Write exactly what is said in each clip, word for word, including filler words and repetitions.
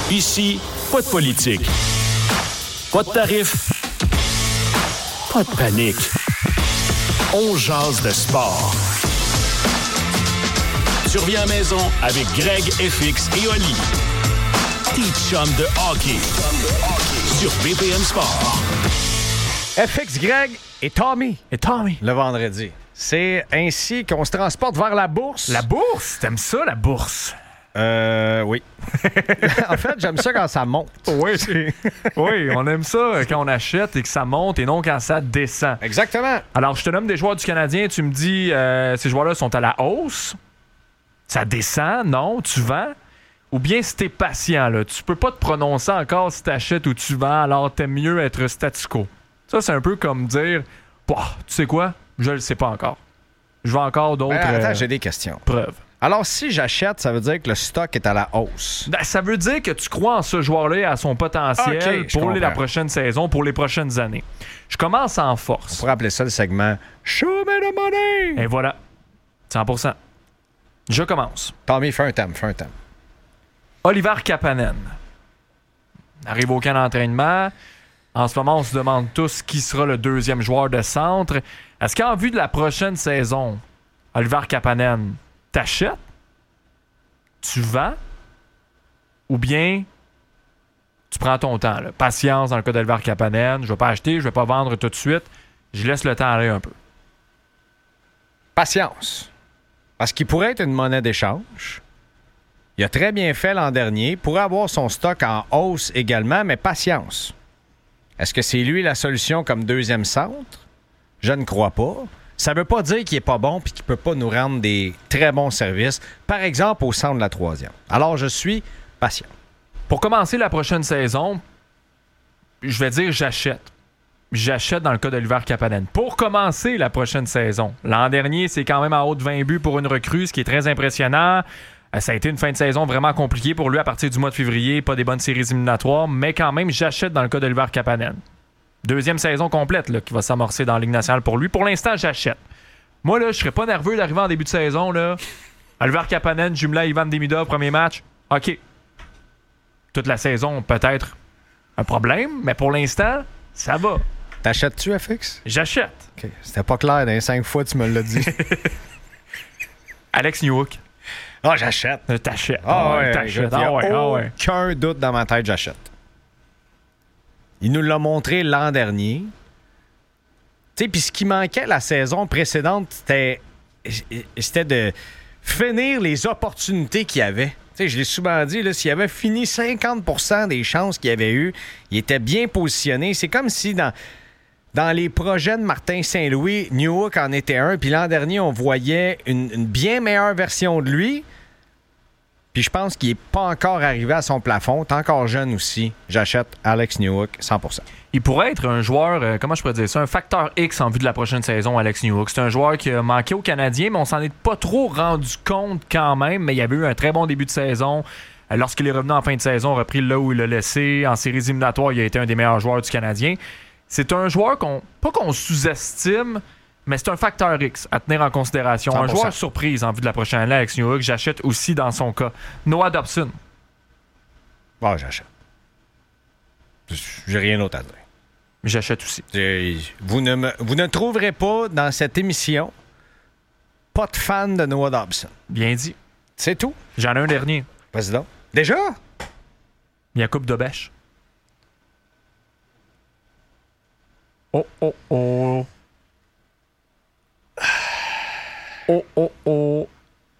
Ici, pas de politique. Pas de tarif. Pas de panique. On jase de sport. Tu reviens à la maison avec Greg, F X et Oli. Tes chums de hockey. Sur B P M Sport. F X, Greg et Tommy. Et Tommy. Le vendredi. C'est ainsi qu'on se transporte vers la bourse. La bourse? T'aimes ça, la bourse? Euh, oui. En fait, j'aime ça quand ça monte. Oui, oui, on aime ça quand on achète et que ça monte et non quand ça descend. Exactement. Alors, je te nomme des joueurs du Canadien. Tu me dis, euh, ces joueurs-là sont à la hausse. Ça descend, non, tu vends. Ou bien si t'es patient, là, tu peux pas te prononcer encore si t'achètes ou tu vends, alors t'aimes mieux être statu quo. Ça, c'est un peu comme dire, bah, tu sais quoi, je le sais pas encore. Je veux encore d'autres Ben, attends, euh, j'ai des questions. preuves. Alors, si j'achète, ça veut dire que le stock est à la hausse. Ben, ça veut dire que tu crois en ce joueur-là et à son potentiel Okay, je pour les, la comprends. prochaine saison, pour les prochaines années. Je commence en On force. pourrait appeler ça le segment « Show me the money ». Et voilà, cent pour cent. Je commence. Tommy, fais un thème, fais un thème. Oliver Kapanen. Arrive au camp d'entraînement. En ce moment, on se demande tous qui sera le deuxième joueur de centre. Est-ce qu'en vue de la prochaine saison, Oliver Kapanen, t'achètes? Tu vends? Ou bien tu prends ton temps? Là. Patience dans le cas d'Oliver Kapanen. Je ne vais pas acheter, je ne vais pas vendre tout de suite. Je laisse le temps aller un peu. Patience. Parce qu'il pourrait être une monnaie d'échange. Il a très bien fait l'an dernier. Il pourrait avoir son stock en hausse également, mais patience. Est-ce que c'est lui la solution comme deuxième centre? Je ne crois pas. Ça ne veut pas dire qu'il n'est pas bon et qu'il ne peut pas nous rendre des très bons services, par exemple au centre de la troisième. Alors, je suis patient. Pour commencer la prochaine saison, je vais dire j'achète. J'achète dans le cas d'Oliver Kapanen. Pour commencer la prochaine saison, l'an dernier, c'est quand même en haut de vingt buts pour une recrue, ce qui est très impressionnant. Euh, ça a été une fin de saison vraiment compliquée pour lui à partir du mois de février. Pas des bonnes séries éliminatoires, mais quand même, j'achète dans le cas d'Oliver Kapanen. Deuxième saison complète là, qui va s'amorcer dans la Ligue nationale pour lui. Pour l'instant, j'achète. Moi, là, je serais pas nerveux d'arriver en début de saison. Là. Oliver Kapanen, jumelé à Ivan Demidov, premier match. OK. Toute la saison, peut-être un problème, mais pour l'instant, ça va. T'achètes-tu, F X? J'achète. OK. C'était pas clair dans les cinq fois que tu me l'as dit. Alex Newhook. Ah, oh, j'achète. Euh, T'achètes. Ah Ah ouais, ouais, t'achètes. écoute, il y a Ah ouais, ah ouais. aucun doute dans ma tête, j'achète. Il nous l'a montré l'an dernier. Tu sais, puis ce qui manquait la saison précédente, c'était, c'était de finir les opportunités qu'il y avait. Tu sais, je l'ai souvent dit, là, s'il avait fini cinquante pour cent des chances qu'il avait eues, il était bien positionné. C'est comme si dans, dans les projets de Martin Saint-Louis, Newhook en était un, puis l'an dernier, on voyait une, une bien meilleure version de lui. Puis je pense qu'il n'est pas encore arrivé à son plafond. T'es encore jeune aussi. J'achète Alex Newhook cent pour cent. Il pourrait être un joueur, euh, comment je pourrais dire ça, un facteur X en vue de la prochaine saison, Alex Newhook. C'est un joueur qui a manqué aux Canadiens, mais on s'en est pas trop rendu compte quand même. Mais il y avait eu un très bon début de saison. Euh, lorsqu'il est revenu en fin de saison, il a repris là où il l'a laissé. En séries éliminatoires, il a été un des meilleurs joueurs du Canadien. C'est un joueur qu'on, pas qu'on sous-estime, mais c'est un facteur X à tenir en considération. cent pour cent. Un joueur surprise en vue de la prochaine année, Alex Newhook. J'achète aussi dans son cas. Noah Dobson. Bon, j'achète. J'ai rien d'autre à dire. J'achète aussi. J'ai- Vous ne, me- vous ne trouverez pas dans cette émission pas de fan de Noah Dobson. Bien dit. C'est tout. J'en ai un dernier. Vas-y donc. Déjà? Jakub Dobeš. Oh, oh, oh. Oh, oh, oh.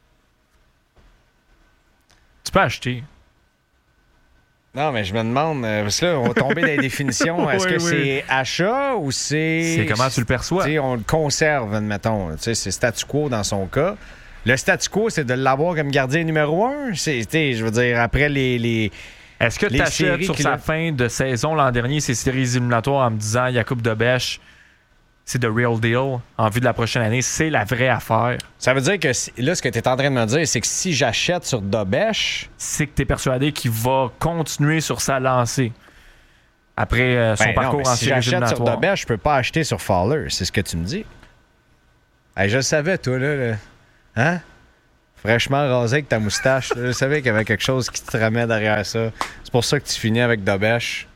Tu peux acheter. Non, mais je me demande, euh, parce que là, on va tomber dans les définitions. Est-ce Oui, que oui. c'est achat ou c'est... C'est comment tu le perçois. Tu sais, on le conserve, admettons. Tu sais, c'est statu quo dans son cas. Le statu quo, c'est de l'avoir comme gardien numéro un. C'est, tu sais, je veux dire, après les... les... Est-ce que les tu achètes séries sur qu'il sa a- fin de saison l'an dernier ses séries éliminatoires en me disant Jakub Dobeš, c'est the real deal en vue de la prochaine année, c'est la vraie affaire? Ça veut dire que si- là, ce que tu es en train de me dire, c'est que si j'achète sur Dobeš, C'est que tu es persuadé qu'il va continuer sur sa lancée après euh, son ben non, parcours mais en si séries j'achète sur éliminatoires. Dobeš, je peux pas acheter sur Fowler. C'est ce que tu me dis. Hey, je le savais, toi, là. là. Hein? fraîchement rasé avec ta moustache. Je savais qu'il y avait quelque chose qui te ramait derrière ça. C'est pour ça que tu finis avec Dobèche.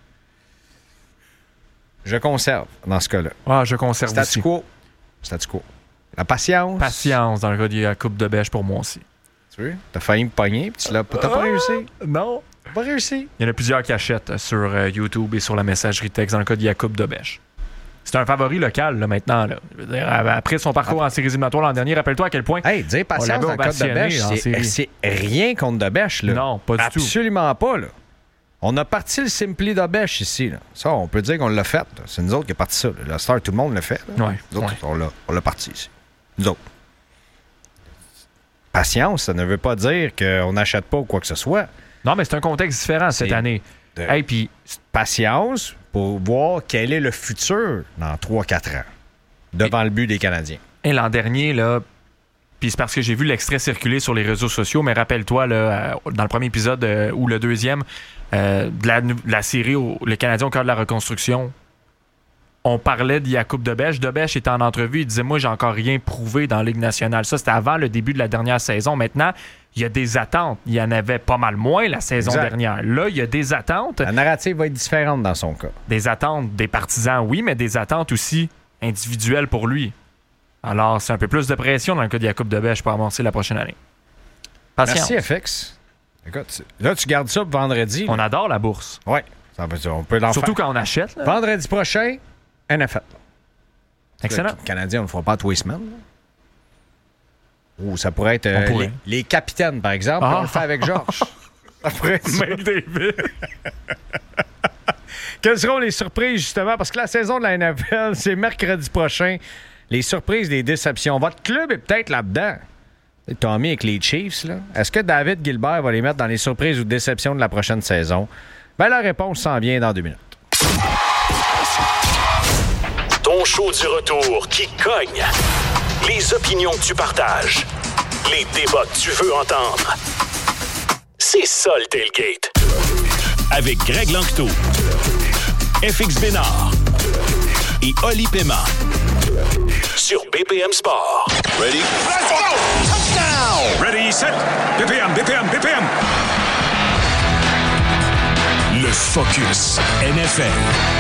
Je conserve dans ce cas-là. Ah, je conserve Statu aussi. quo. Statu quo. La patience. Patience dans le cas de la coupe de bêche pour moi aussi. Tu vois, t'as failli me pogner, puis tu l'as t'as pas réussi. Non. T'as pas réussi. Il y en a plusieurs qui achètent sur euh, YouTube et sur la messagerie texte dans le cas de Yacoub Dobèche. C'est un favori local là, maintenant. Là. Je veux dire, après son parcours en séries éliminatoires l'an dernier, rappelle-toi à quel point. Hey, dire patience l'avait dans le cas de ovationné Dobèche, en c'est, série. c'est rien contre Dobèche. Là. Non, pas du tout. Absolument pas. Là. On a parti le Simply Dobèche ici. Là. Ça, on peut dire qu'on l'a fait. Là. C'est nous autres qui a parti ça. Là. La Star, tout le monde l'a fait. Là. Ouais, nous autres, ouais. on, l'a, on l'a parti ici. Nous autres. Patience, ça ne veut pas dire qu'on n'achète pas ou quoi que ce soit. Non, mais c'est un contexte différent cette C'est année. de- Hey, puis Patience pour voir quel est le futur dans trois quatre ans devant le but des Canadiens. et l'an dernier, là, puis c'est parce que j'ai vu l'extrait circuler sur les réseaux sociaux, mais rappelle-toi, là, euh, dans le premier épisode euh, ou le deuxième euh, de, la, de la série où le Canadien au cœur de la reconstruction, on parlait de Yacoub Dobèche. Dobèche était en entrevue, il disait « Moi, j'ai encore rien prouvé dans la Ligue nationale. » Ça, c'était avant le début de la dernière saison. Maintenant, il y a des attentes. Il y en avait pas mal moins la saison Exact. dernière. Là, il y a des attentes. La narrative va être différente dans son cas. Des attentes des partisans, oui, mais des attentes aussi individuelles pour lui. Alors, c'est un peu plus de pression dans le cas de Yacoub Dobèche pour avancer la prochaine année. Patience. Merci, F X. Écoute, là, tu gardes ça pour vendredi. On adore la bourse. Oui, on peut l'en Surtout faire. quand on achète. Là. Vendredi prochain, N F L. Excellent. Le Canadien, on ne le fera pas tous les semaines. Là. Ou ça pourrait être euh, On pourrait. les, les capitaines, par exemple. Ah. On le fait avec Georges. Ça pourrait être ça. McDavid. Quelles seront les surprises, justement? Parce que la saison de la N F L, c'est mercredi prochain. Les surprises, les déceptions. Votre club est peut-être là-dedans. Tommy avec les Chiefs, là. Est-ce que David Gilbert va les mettre dans les surprises ou déceptions de la prochaine saison? Ben, la réponse s'en vient dans deux minutes. Ton show du retour qui cogne. Les opinions que tu partages. Les débats que tu veux entendre. C'est ça le tailgate. Avec Greg Lanctot, F X Bénard et Oli Pema. Sur B P M Sport. Ready? Let's go! Touchdown! Ready, set, B P M, B P M, B P M. Le Focus N F L.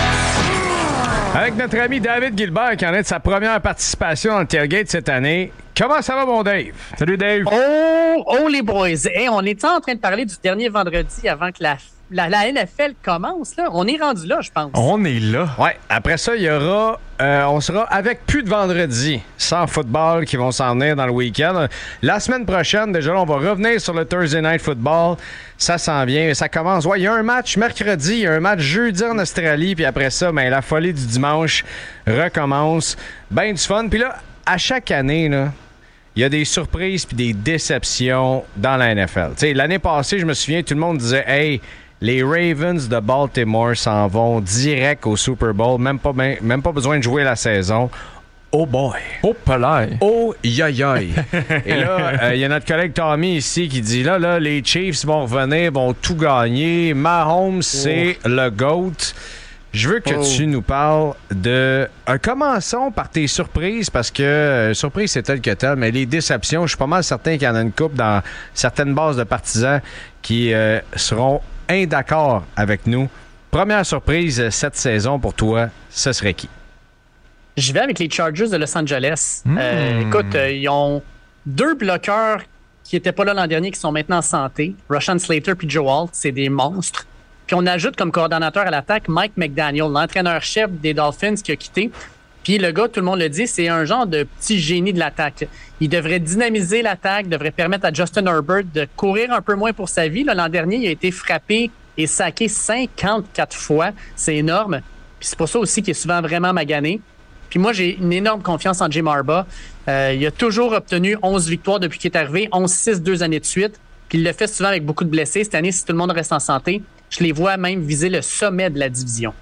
Avec notre ami David Gilbert qui en est de sa première participation dans le tailgate cette année. Comment ça va, mon Dave? Salut, Dave. Oh, oh les boys! Hey, on était en train de parler du dernier vendredi avant que la, la, la N F L commence. Là. On est rendu là, je pense. On est là. Ouais, après ça, il y aura. Euh, on sera avec plus de vendredi, sans football qui vont s'en venir dans le week-end. La semaine prochaine, déjà, on va revenir sur le Thursday Night Football. Ça s'en vient, ça commence. Ouais, il y a un match mercredi, il y a un match jeudi en Australie, puis après ça, ben, la folie du dimanche recommence. Ben du fun. Puis là, à chaque année, là, il y a des surprises puis des déceptions dans la N F L. T'sais, l'année passée, je me souviens, tout le monde disait « Hey, les Ravens de Baltimore s'en vont direct au Super Bowl, même pas, ben, même pas besoin de jouer la saison. » Oh boy! Oh, palais. Oh, yoï yoï! Et là, il euh, y a notre collègue Tommy ici qui dit là, là, les Chiefs vont revenir, vont tout gagner. Mahomes, c'est oh. le GOAT. Je veux que oh. tu nous parles de... Euh, commençons par tes surprises, parce que euh, surprise, c'est tel que tel, mais les déceptions, je suis pas mal certain qu'il y en a une couple dans certaines bases de partisans qui euh, seront indaccords avec nous. Première surprise cette saison pour toi, ce serait qui? Je vais avec les Chargers de Los Angeles. Mmh. Euh, écoute, euh, ils ont deux bloqueurs qui n'étaient pas là l'an dernier, qui sont maintenant en santé. Rashawn Slater puis Joe Alt, c'est des monstres. Puis on ajoute comme coordonnateur à l'attaque Mike McDaniel, l'entraîneur-chef des Dolphins qui a quitté. Puis le gars, tout le monde le dit, c'est un genre de petit génie de l'attaque. Il devrait dynamiser l'attaque, devrait permettre à Justin Herbert de courir un peu moins pour sa vie. Là, l'an dernier, il a été frappé et saqué cinquante-quatre fois. C'est énorme. Puis c'est pour ça aussi qu'il est souvent vraiment magané. Puis moi, j'ai une énorme confiance en Jim Harbaugh. Euh, il a toujours obtenu onze victoires depuis qu'il est arrivé, onze six deux années de suite. Puis il le fait souvent avec beaucoup de blessés. Cette année, si tout le monde reste en santé, je les vois même viser le sommet de la division.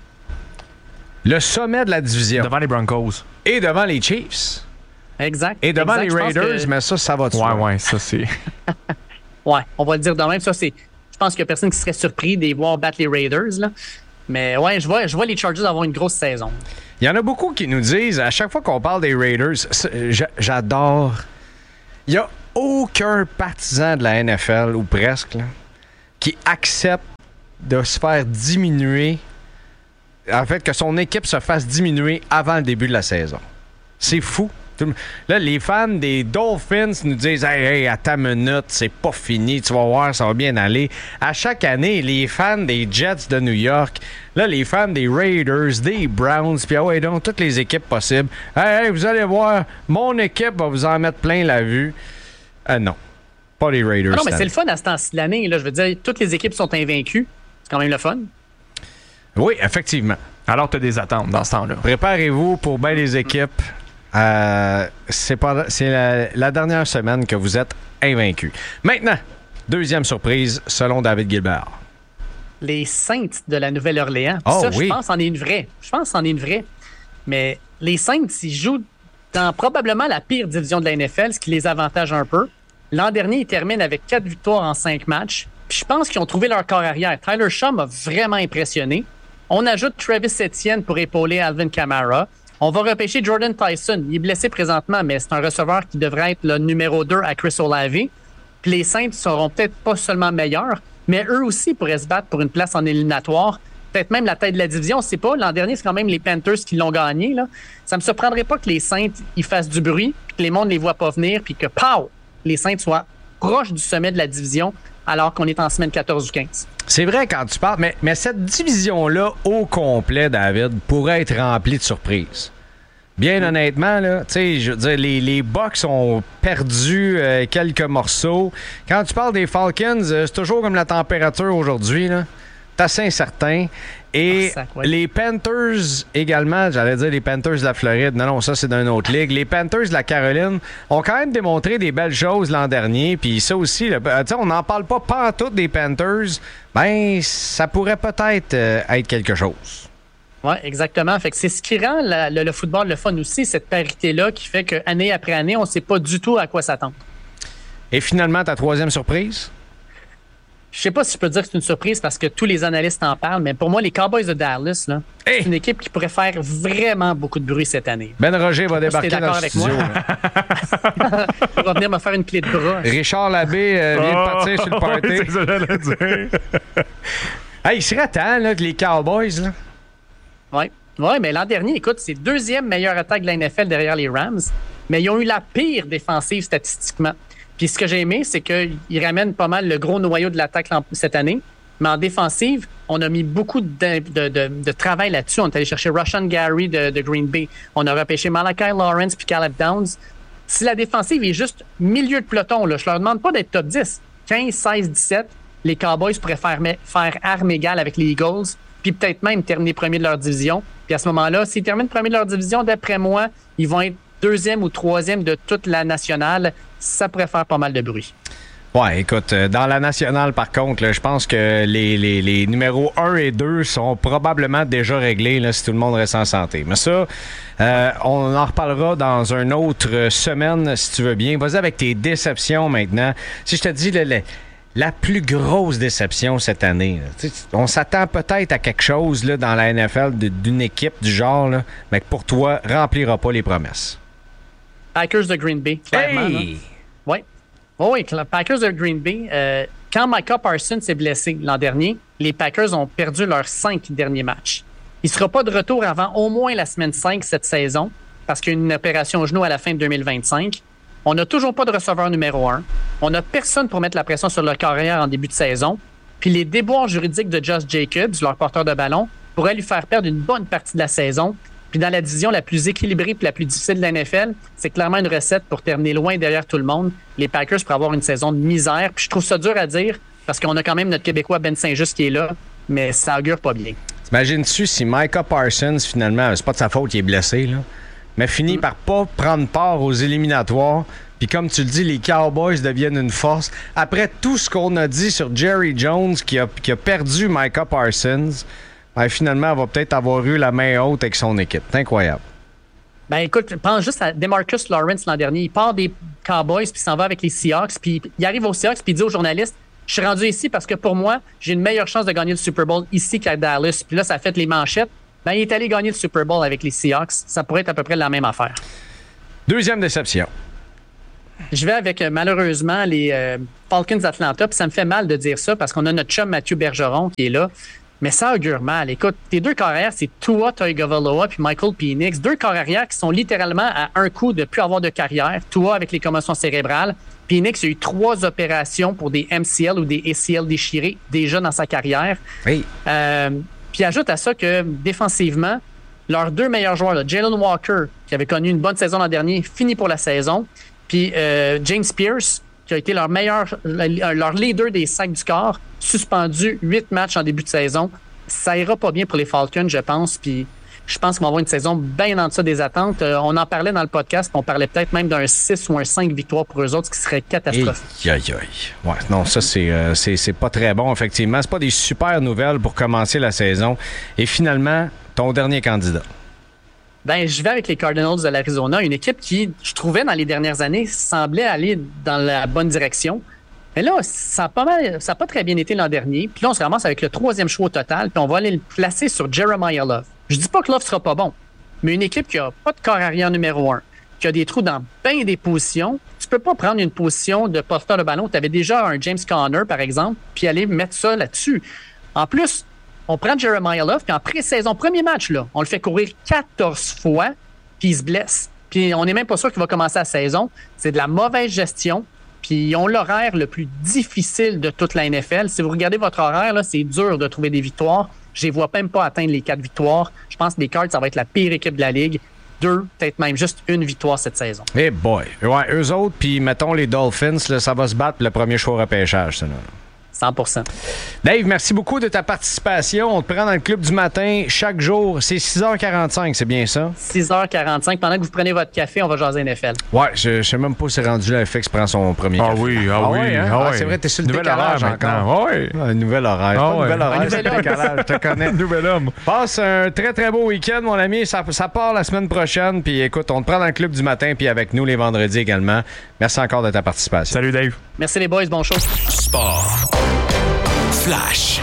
Le sommet de la division. Devant les Broncos. Et devant les Chiefs. Exact. Et devant exact. les Raiders, que... mais ça, ça va de Ouais, soi. ouais, ça c'est... ouais, on va le dire de même. Ça, c'est... Je pense qu'il n'y a personne qui serait surpris de les voir battre les Raiders, là. Mais ouais, je vois, je vois les Chargers avoir une grosse saison. Il y en a beaucoup qui nous disent, à chaque fois qu'on parle des Raiders, j'adore. Il n'y a aucun partisan de la N F L, ou presque, là, qui accepte de se faire diminuer, en fait, que son équipe se fasse diminuer avant le début de la saison. C'est fou. Là, les fans des Dolphins nous disent « Hey, hey, attends une minute, c'est pas fini, tu vas voir, ça va bien aller. » À chaque année, les fans des Jets de New York, là, les fans des Raiders, des Browns, puis ah ouais, donc, toutes les équipes possibles. « Hey, hey, vous allez voir, mon équipe va vous en mettre plein la vue. Euh, » Non, pas les Raiders. Ah non, mais c'est le fun à ce temps-ci de l'année. Là, je veux dire, toutes les équipes sont invaincues. C'est quand même le fun. Oui, effectivement. Alors, tu as des attentes dans ce temps-là. Préparez-vous pour bien les équipes. Euh, c'est pas, c'est la, la dernière semaine que vous êtes invaincus. Maintenant, deuxième surprise, selon David Gilbert. Les Saints de la Nouvelle-Orléans. Oh, ça, oui. je pense en est une vraie. Je pense en est une vraie. Mais les Saints, ils jouent dans probablement la pire division de la N F L, ce qui les avantage un peu. L'an dernier, ils terminent avec quatre victoires en cinq matchs. Puis je pense qu'ils ont trouvé leur corps arrière. Tyler Shaw m'a vraiment impressionné. On ajoute Travis Etienne pour épauler Alvin Kamara. On va repêcher Jordan Tyson. Il est blessé présentement, mais c'est un receveur qui devrait être le numéro deux à Chris Olave. Puis les Saints seront peut-être pas seulement meilleurs, mais eux aussi pourraient se battre pour une place en éliminatoire. Peut-être même la tête de la division, on ne sait pas. L'an dernier, c'est quand même les Panthers qui l'ont gagné. Là. Ça ne me surprendrait pas que les Saints ils fassent du bruit, puis que les mondes ne les voient pas venir, puis que, pow, les Saints soient proches du sommet de la division alors qu'on est en semaine quatorze ou quinze. C'est vrai quand tu parles, mais, mais cette division-là au complet, David, pourrait être remplie de surprises. Bien honnêtement, là, tu sais, je veux dire, les, les Bucks ont perdu euh, quelques morceaux. Quand tu parles des Falcons, euh, c'est toujours comme la température aujourd'hui, là. C'est assez incertain. Et Oh, sac, ouais. les Panthers également, j'allais dire les Panthers de la Floride. Non, non, ça, c'est d'une autre ligue. Les Panthers de la Caroline ont quand même démontré des belles choses l'an dernier. Puis ça aussi, là, tu sais, on n'en parle pas pantoute des Panthers. Ben, ça pourrait peut-être euh, être quelque chose. Oui, exactement. Fait que c'est ce qui rend la, le, le football le fun aussi, cette parité-là qui fait qu'année après année, on ne sait pas du tout à quoi s'attendre. Et finalement, ta troisième surprise? Je sais pas si je peux dire que c'est une surprise parce que tous les analystes en parlent, mais pour moi, les Cowboys de Dallas, là, Hey! c'est une équipe qui pourrait faire vraiment beaucoup de bruit cette année. Ben Roger va Je sais pas débarquer si t'es dans d'accord le avec studio. moi. là. Il va venir me faire une clé de bras. Richard Labbé euh, vient de partir sur le party. Oui, c'est ça que j'allais dire. Hey, il serait temps là, que les Cowboys... Là. Oui, ouais, mais l'an dernier, écoute, c'est le deuxième meilleure attaque de la N F L derrière les Rams, mais ils ont eu la pire défensive statistiquement. Puis ce que j'ai aimé, c'est qu'ils ramènent pas mal le gros noyau de l'attaque cette année. Mais en défensive, on a mis beaucoup de, de, de, de travail là-dessus. On est allé chercher Rashan Gary de, de Green Bay. On a repêché Malachi Lawrence puis Caleb Downs. Si la défensive est juste milieu de peloton, là, je leur demande pas d'être top dix. quinze, seize, dix-sept, les Cowboys pourraient faire, faire arme égale avec les Eagles, puis peut-être même terminer premier de leur division. Puis à ce moment-là, s'ils terminent premier de leur division, d'après moi, ils vont être deuxième ou troisième de toute la nationale. Ça pourrait faire pas mal de bruit. Ouais, écoute, dans la nationale, par contre, là, je pense que les, les, les numéros un et deux sont probablement déjà réglés là, si tout le monde reste en santé. Mais ça, euh, on en reparlera dans une autre semaine, si tu veux bien. Vas-y avec tes déceptions maintenant. Si je te dis le, le, la plus grosse déception cette année, là, on s'attend peut-être à quelque chose là, dans la N F L de, d'une équipe du genre, là, mais que pour toi, remplira pas les promesses. Packers de Green Bay, clairement. Hey! Oui. Oui, oui, Packers de Green Bay. Euh, quand Micah Parsons s'est blessé l'an dernier, les Packers ont perdu leurs cinq derniers matchs. Il ne sera pas de retour avant au moins la semaine cinq cette saison, parce qu'il y a une opération au genou à la fin de deux mille vingt-cinq. On n'a toujours pas de receveur numéro un. On n'a personne pour mettre la pression sur leur carrière en début de saison. Puis les déboires juridiques de Josh Jacobs, leur porteur de ballon, pourraient lui faire perdre une bonne partie de la saison. Puis dans la division la plus équilibrée et la plus difficile de la N F L, c'est clairement une recette pour terminer loin derrière tout le monde. Les Packers pourraient avoir une saison de misère. Puis je trouve ça dur à dire parce qu'on a quand même notre Québécois Ben Saint-Just qui est là, mais ça augure pas bien. T'imagines-tu si Micah Parsons, finalement, c'est pas de sa faute qu'il est blessé, là, mais finit mm. par pas prendre part aux éliminatoires, puis comme tu le dis, les Cowboys deviennent une force. Après tout ce qu'on a dit sur Jerry Jones qui a, qui a perdu Micah Parsons, ben, finalement, elle va peut-être avoir eu la main haute avec son équipe. C'est incroyable. Ben écoute, pense juste à DeMarcus Lawrence l'an dernier. Il part des Cowboys puis s'en va avec les Seahawks. Puis il arrive aux Seahawks puis il dit aux journalistes, je suis rendu ici parce que pour moi, j'ai une meilleure chance de gagner le Super Bowl ici qu'à Dallas. Puis là, ça a fait les manchettes. Ben il est allé gagner le Super Bowl avec les Seahawks. Ça pourrait être à peu près la même affaire. Deuxième déception. Je vais avec, euh, malheureusement, les euh, Falcons d'Atlanta. Puis ça me fait mal de dire ça parce qu'on a notre chum Mathieu Bergeron qui est là. Mais ça augure mal. Écoute, tes deux carrières, c'est Tua Tagovailoa puis Michael Penix. Deux carrières qui sont littéralement à un coup de plus avoir de carrière. Tua avec les commotions cérébrales. Penix a eu trois opérations pour des M C L ou des A C L déchirés déjà dans sa carrière. Oui. Euh, puis ajoute à ça que défensivement, leurs deux meilleurs joueurs, là, Jalen Walker, qui avait connu une bonne saison l'an dernier, finit pour la saison. Puis euh, James Pierce, qui a été leur meilleur, leur leader des sacs du corps, suspendu huit matchs en début de saison. Ça ira pas bien pour les Falcons, je pense. Puis je pense qu'ils vont avoir une saison bien en deçà des attentes. Euh, on en parlait dans le podcast, on parlait peut-être même d'un six ou un cinq victoires pour eux autres, ce qui serait catastrophique. Aïe, aïe, aïe. Ouais, non, ça, c'est, euh, c'est, c'est pas très bon, effectivement. C'est pas des super nouvelles pour commencer la saison. Et finalement, ton dernier candidat. Ben, je vais avec les Cardinals de l'Arizona, une équipe qui, je trouvais, dans les dernières années, semblait aller dans la bonne direction. Mais là, ça n'a pas mal, ça a pas très bien été l'an dernier. Puis là, on se ramasse avec le troisième choix au total, puis on va aller le placer sur Jeremiah Love. Je dis pas que Love sera pas bon, mais une équipe qui a pas de corps arrière numéro un, qui a des trous dans bien des positions, tu peux pas prendre une position de porteur de ballon. Tu avais déjà un James Conner, par exemple, puis aller mettre ça là-dessus. En plus, on prend Jeremiah Love, puis en pré-saison, premier match, là, on le fait courir quatorze fois, puis il se blesse. Puis on n'est même pas sûr qu'il va commencer la saison. C'est de la mauvaise gestion. Puis ils ont l'horaire le plus difficile de toute la N F L. Si vous regardez votre horaire, là, c'est dur de trouver des victoires. Je les vois même pas atteindre les quatre victoires. Je pense que les Cards, ça va être la pire équipe de la Ligue. Deux, peut-être même juste une victoire cette saison. Eh hey boy. Ouais, eux autres, puis mettons les Dolphins, là, ça va se battre le premier choix au repêchage, ça, là. cent pour cent. Dave, merci beaucoup de ta participation. On te prend dans le club du matin chaque jour. C'est six heures quarante-cinq, c'est bien ça? six heures quarante-cinq. Pendant que vous prenez votre café, on va jaser N F L. Ouais, je, je sais même pas si c'est rendu là, F X prend son premier Ah café. oui, ah, ah oui. ouais, hein? Ah, ah, oui. c'est vrai, t'es sur le Nouvel décalage horaire encore. maintenant. Ah oui. Un nouvel horaire. Ah pas un ouais. nouvel horaire, Un c'est nouvel le décalage. Je te connais. Nouvel homme. Passe un très, très beau week-end, mon ami. Ça, ça part la semaine prochaine. Puis écoute, on te prend dans le club du matin, puis avec nous les vendredis également. Merci encore de ta participation. Salut, Dave. Merci les boys, bon show. Sport. Flash.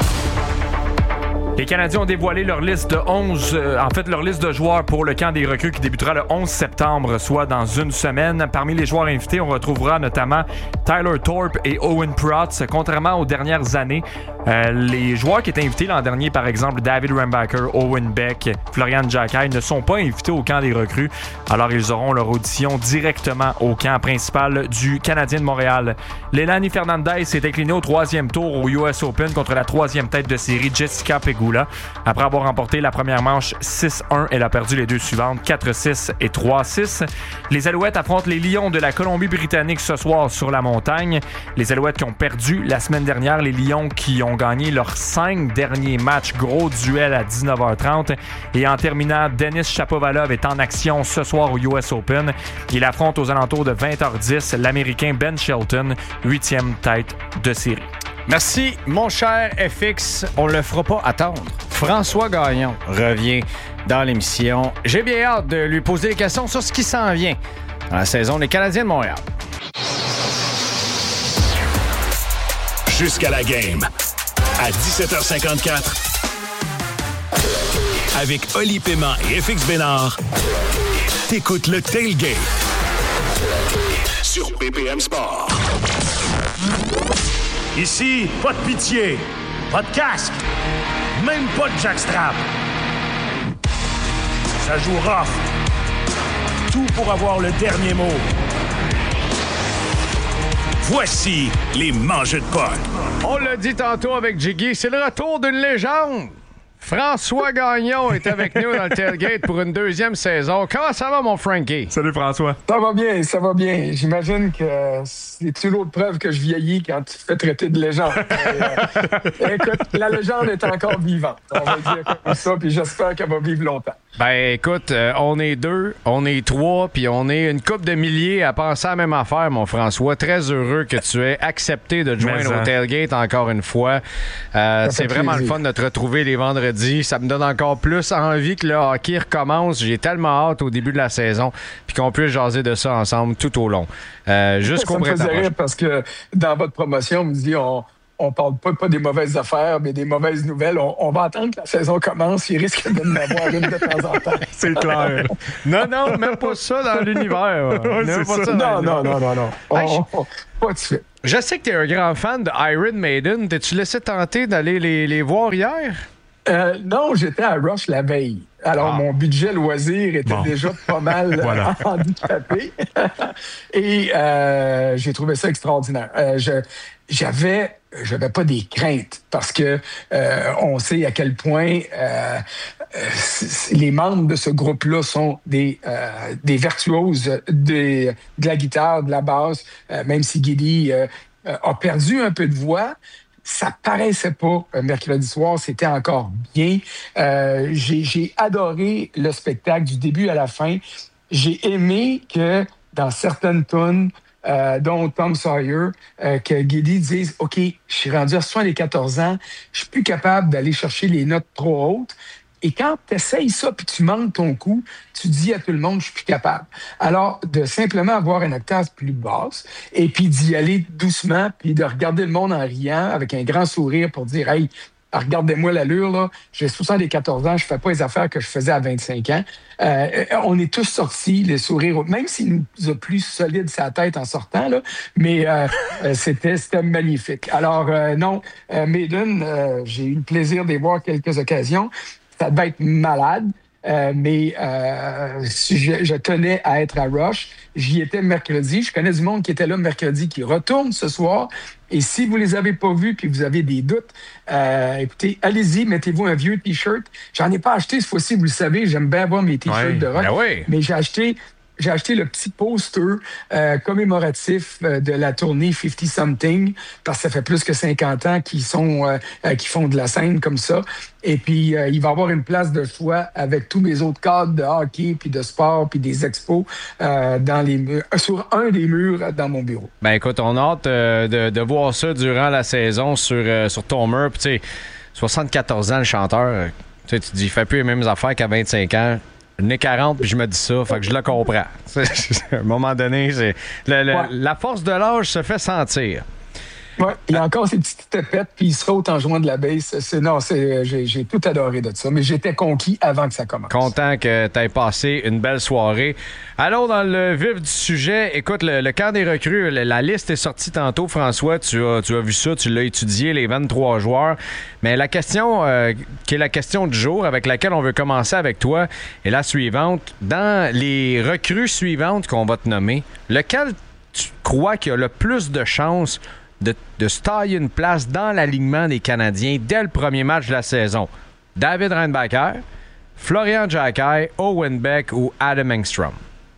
Les Canadiens ont dévoilé leur liste de onze, euh, en fait leur liste de joueurs pour le camp des recrues qui débutera le onze septembre, soit dans une semaine. Parmi les joueurs invités, on retrouvera notamment Tyler Thorpe et Owen Protz. Contrairement aux dernières années, euh, les joueurs qui étaient invités l'an dernier, par exemple David Rambacher, Owen Beck, Florian Jacquet, ne sont pas invités au camp des recrues. Alors ils auront leur audition directement au camp principal du Canadien de Montréal. Leilani Fernandez s'est incliné au troisième tour au U S Open contre la troisième tête de série Jessica Pegula. Après avoir remporté la première manche six un, elle a perdu les deux suivantes quatre six et trois six. Les Alouettes affrontent les Lions de la Colombie-Britannique ce soir sur la montagne. Les Alouettes qui ont perdu la semaine dernière, les Lions qui ont gagné leurs cinq derniers matchs. Gros duel à dix-neuf heures trente. Et en terminant, Denis Shapovalov est en action ce soir au U S Open. Il affronte aux alentours de vingt heures dix l'Américain Ben Shelton, huitième tête de série. Merci, mon cher F X. On le fera pas attendre. François Gagnon revient dans l'émission. J'ai bien hâte de lui poser des questions sur ce qui s'en vient dans la saison des Canadiens de Montréal. Jusqu'à la game. À dix-sept heures cinquante-quatre. Avec Oli Paiement et F X Bénard. T'écoutes le Tailgate. Sur B P M Sport. Ici, pas de pitié, pas de casque, même pas de jackstrap. Ça joue rough. Tout pour avoir le dernier mot. Voici les mangeux de potes. On l'a dit tantôt avec Jiggy, c'est le retour d'une légende. François Gagnon est avec nous dans le Tailgate pour une deuxième saison. Comment ça va, mon Frankie? Salut, François. Ça va bien, ça va bien. J'imagine que c'est une autre preuve que je vieillis quand tu te fais traiter de légende. Et, euh, écoute, la légende est encore vivante. On va dire comme ça, puis j'espère qu'elle va vivre longtemps. Ben, écoute, euh, on est deux, on est trois, puis on est une couple de milliers à penser à la même affaire, mon François. Très heureux que tu aies accepté de te joindre Mais au Tailgate encore une fois. Euh, c'est vraiment plaisir. Le fun de te retrouver les vendredis. Ça me donne encore plus envie que le hockey recommence. J'ai tellement hâte au début de la saison, puis qu'on puisse jaser de ça ensemble tout au long. Euh, jusqu'au ça me printemps faisait prochain. rire parce que dans votre promotion, on me dit on, on parle pas, pas des mauvaises affaires, mais des mauvaises nouvelles. On, on va attendre que la saison commence. Il risque de m'en avoir une de temps en temps. C'est clair. Non, non, même pas ça dans l'univers. Ouais, Même c'est pas ça. dans Non, non, non, non, non. On- Hey, je- on- pas de suite. Je sais que tu es un grand fan de Iron Maiden. T'es-tu laissé tenter d'aller les, les voir hier? Euh, non, j'étais à Rush la veille. Alors, Ah. mon budget loisir était Bon. déjà pas mal Voilà. handicapé. Et euh, j'ai trouvé ça extraordinaire. Euh, je, j'avais, j'avais pas des craintes parce que euh, on sait à quel point euh, euh, c- les membres de ce groupe-là sont des, euh, des virtuoses des- de la guitare, de la basse, euh, même si Giddy euh, euh, a perdu un peu de voix. Ça paraissait pas euh, mercredi soir, c'était encore bien. Euh, j'ai, j'ai adoré le spectacle du début à la fin. J'ai aimé que dans certaines tunes, euh, dont Tom Sawyer, euh, que Giddy dise « OK, je suis rendu à soixante-quatorze ans, je suis plus capable d'aller chercher les notes trop hautes. » Et quand tu essayes ça puis tu manques ton coup, tu dis à tout le monde, je suis plus capable. Alors, de simplement avoir une octave plus basse et puis d'y aller doucement puis de regarder le monde en riant avec un grand sourire pour dire, hey, regardez-moi l'allure, là, j'ai soixante-quatorze ans, je fais pas les affaires que je faisais à vingt-cinq ans. Euh, on est tous sortis, les sourires, même s'il nous a plus solide sa tête en sortant, là, mais euh, euh, c'était, c'était magnifique. Alors, euh, non, euh, Maiden, euh, j'ai eu le plaisir d'y voir quelques occasions. Ça devait être malade, euh, mais euh, si je, je tenais à être à Rush. J'y étais mercredi. Je connais du monde qui était là mercredi, qui retourne ce soir. Et si vous les avez pas vus puis vous avez des doutes, euh, écoutez, allez-y, mettez-vous un vieux T-shirt. J'en ai pas acheté cette fois-ci, vous le savez, j'aime bien avoir mes T-shirts Ouais, de rock. ben oui. Mais j'ai acheté... J'ai acheté le petit poster euh, commémoratif euh, de la tournée cinquante something parce que ça fait plus que cinquante ans qu'ils sont euh, euh, qu'ils font de la scène comme ça. Et puis euh, il va y avoir une place de choix avec tous mes autres cadres de hockey puis de sport puis des expos euh, dans les murs, sur un des murs dans mon bureau. Ben écoute, on a hâte euh, de, de voir ça durant la saison sur, euh, sur ton mur. Puis tu sais, soixante-quatorze ans, le chanteur, euh, tu sais, tu dis, il fait plus les mêmes affaires qu'à vingt-cinq ans. J'en ai quarante, puis je me dis ça, fait que je le comprends. À un moment donné, c'est le- le- Ouais. la force de l'âge se fait sentir. Ouais, il y a encore ces petites tapettes, puis il saute en jouant de la bass. C'est, non, c'est, j'ai, j'ai tout adoré de ça, mais j'étais conquis avant que ça commence. Content que tu aies passé une belle soirée. Allons dans le vif du sujet. Écoute, le, le camp des recrues, la, la liste est sortie tantôt, François. Tu as, tu as vu ça, tu l'as étudié, les vingt-trois joueurs. Mais la question euh, qui est la question du jour, avec laquelle on veut commencer avec toi, est la suivante. Dans les recrues suivantes qu'on va te nommer, lequel tu crois qu'il a le plus de chances de, de se tailler une place dans l'alignement des Canadiens dès le premier match de la saison? David Reinbacher, Florian Jacquet, Owen Beck ou Adam Engstrom?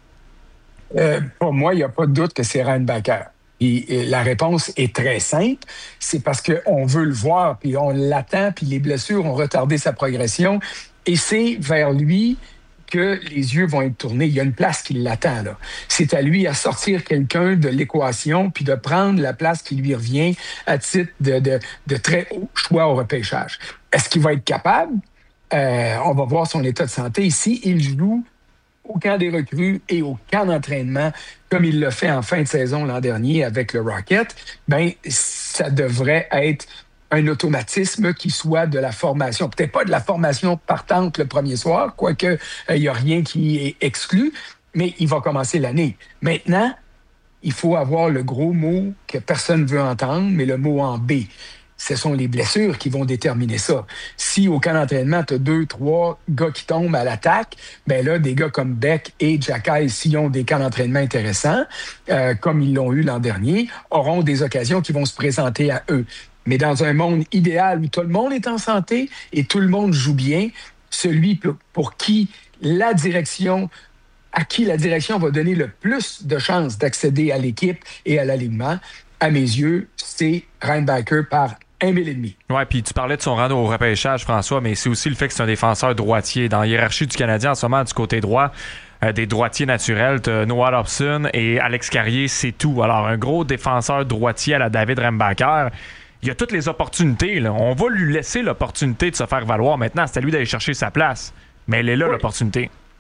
Euh, pour moi, il n'y a pas de doute que c'est Reinbacher. Et, et la réponse est très simple. C'est parce qu'on veut le voir, puis on l'attend, puis les blessures ont retardé sa progression. Et c'est vers lui que les yeux vont être tournés. Il y a une place qui l'attend, là. C'est à lui à sortir quelqu'un de l'équation, puis de prendre la place qui lui revient à titre de, de, de très haut choix au repêchage. Est-ce qu'il va être capable? Euh, on va voir son état de santé. Ici, il joue au camp des recrues et au camp d'entraînement, comme il l'a fait en fin de saison l'an dernier avec le Rocket, ben ça devrait être un automatisme qui soit de la formation. Peut-être pas de la formation partante le premier soir, quoique il n'y a rien qui est exclu, mais il va commencer l'année. Maintenant, il faut avoir le gros mot que personne ne veut entendre, mais le mot en B. Ce sont les blessures qui vont déterminer ça. Si au camp d'entraînement, tu as deux, trois gars qui tombent à l'attaque, ben là, des gars comme Beck et Jacquet, s'ils ont des camps d'entraînement intéressants, euh, comme ils l'ont eu l'an dernier, auront des occasions qui vont se présenter à eux. Mais dans un monde idéal où tout le monde est en santé et tout le monde joue bien, celui pour, pour qui la direction, à qui la direction va donner le plus de chances d'accéder à l'équipe et à l'alignement, à mes yeux, c'est Reinbacher par un mille et demi. Ouais, puis tu parlais de son rang au repêchage, François, mais c'est aussi le fait que c'est un défenseur droitier. Dans la hiérarchie du Canadien, en ce moment, du côté droit, euh, des droitiers naturels, t'as Noah Dobson et Alex Carrier, c'est tout. Alors, un gros défenseur droitier à la David Reinbacher, il y a toutes les opportunités, là. On va lui laisser l'opportunité de se faire valoir. Maintenant, c'est à lui d'aller chercher sa place. Mais elle est là, oui. l'opportunité.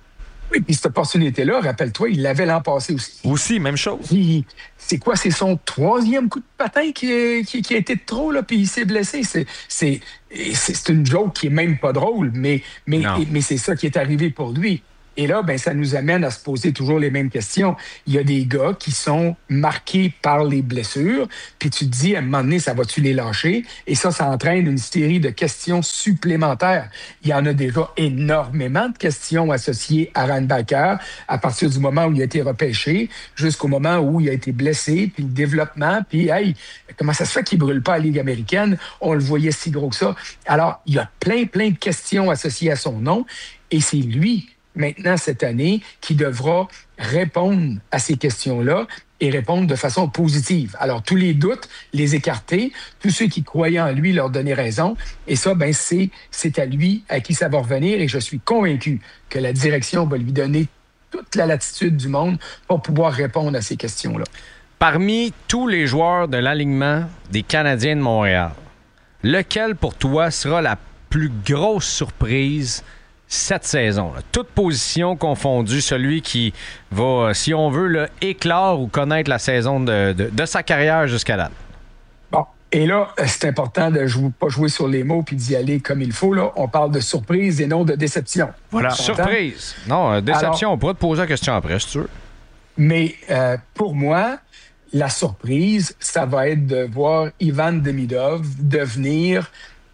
Oui, puis cette opportunité-là, rappelle-toi, il l'avait l'an passé aussi. Aussi, même chose. Puis, c'est quoi? C'est son troisième coup de patin qui, qui, qui a été de trop, là, puis il s'est blessé. C'est, c'est, c'est, c'est une joke qui est même pas drôle, mais, mais, mais c'est ça qui est arrivé pour lui. Et là, ben, ça nous amène à se poser toujours les mêmes questions. Il y a des gars qui sont marqués par les blessures, puis tu te dis, à un moment donné, ça va-tu les lâcher? Et ça, ça entraîne une série de questions supplémentaires. Il y en a déjà énormément de questions associées à Reinbacker à partir du moment où il a été repêché jusqu'au moment où il a été blessé, puis le développement, puis hey, comment ça se fait qu'il ne brûle pas à la Ligue américaine? On le voyait si gros que ça. Alors, il y a plein, plein de questions associées à son nom, et c'est lui maintenant, cette année, qui devra répondre à ces questions-là et répondre de façon positive. Alors, tous les doutes, les écarter, tous ceux qui croyaient en lui leur donner raison. Et ça, ben, c'est, c'est à lui à qui ça va revenir. Et je suis convaincu que la direction va lui donner toute la latitude du monde pour pouvoir répondre à ces questions-là. Parmi tous les joueurs de l'alignement des Canadiens de Montréal, lequel pour toi sera la plus grosse surprise cette saison, là, toute position confondue, celui qui va, si on veut, là, éclore ou connaître la saison de, de, de sa carrière jusqu'à date? Bon, et là, c'est important de ne pas jouer sur les mots puis d'y aller comme il faut. Là. On parle de surprise et non de déception. Voilà, surprise. Non, euh, déception, Alors, on pourra te poser la question après, si tu veux. Mais euh, pour moi, la surprise, ça va être de voir Ivan Demidov devenir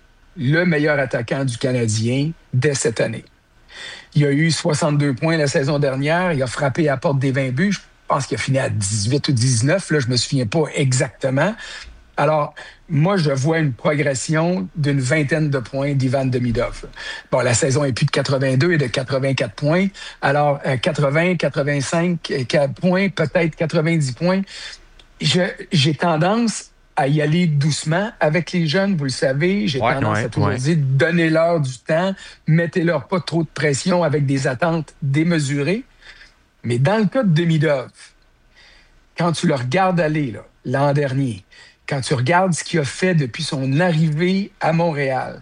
le meilleur attaquant du Canadien dès cette année. Il a eu soixante-deux points la saison dernière. Il a frappé à la porte des vingt buts. Je pense qu'il a fini à dix-huit ou dix-neuf. Là, je ne me souviens pas exactement. Alors, moi, je vois une progression d'une vingtaine de points d'Ivan Demidov. Bon, la saison est plus de quatre-vingt-deux et de quatre-vingt-quatre points. Alors, quatre-vingts, quatre-vingt-cinq points, peut-être quatre-vingt-dix points. Je, j'ai tendance à y aller doucement avec les jeunes, vous le savez. J'ai ouais, tendance ouais, à toujours ouais. dire, donnez-leur du temps, mettez-leur pas trop de pression avec des attentes démesurées. Mais dans le cas de Demidov, quand tu le regardes aller là, l'an dernier, quand tu regardes ce qu'il a fait depuis son arrivée à Montréal,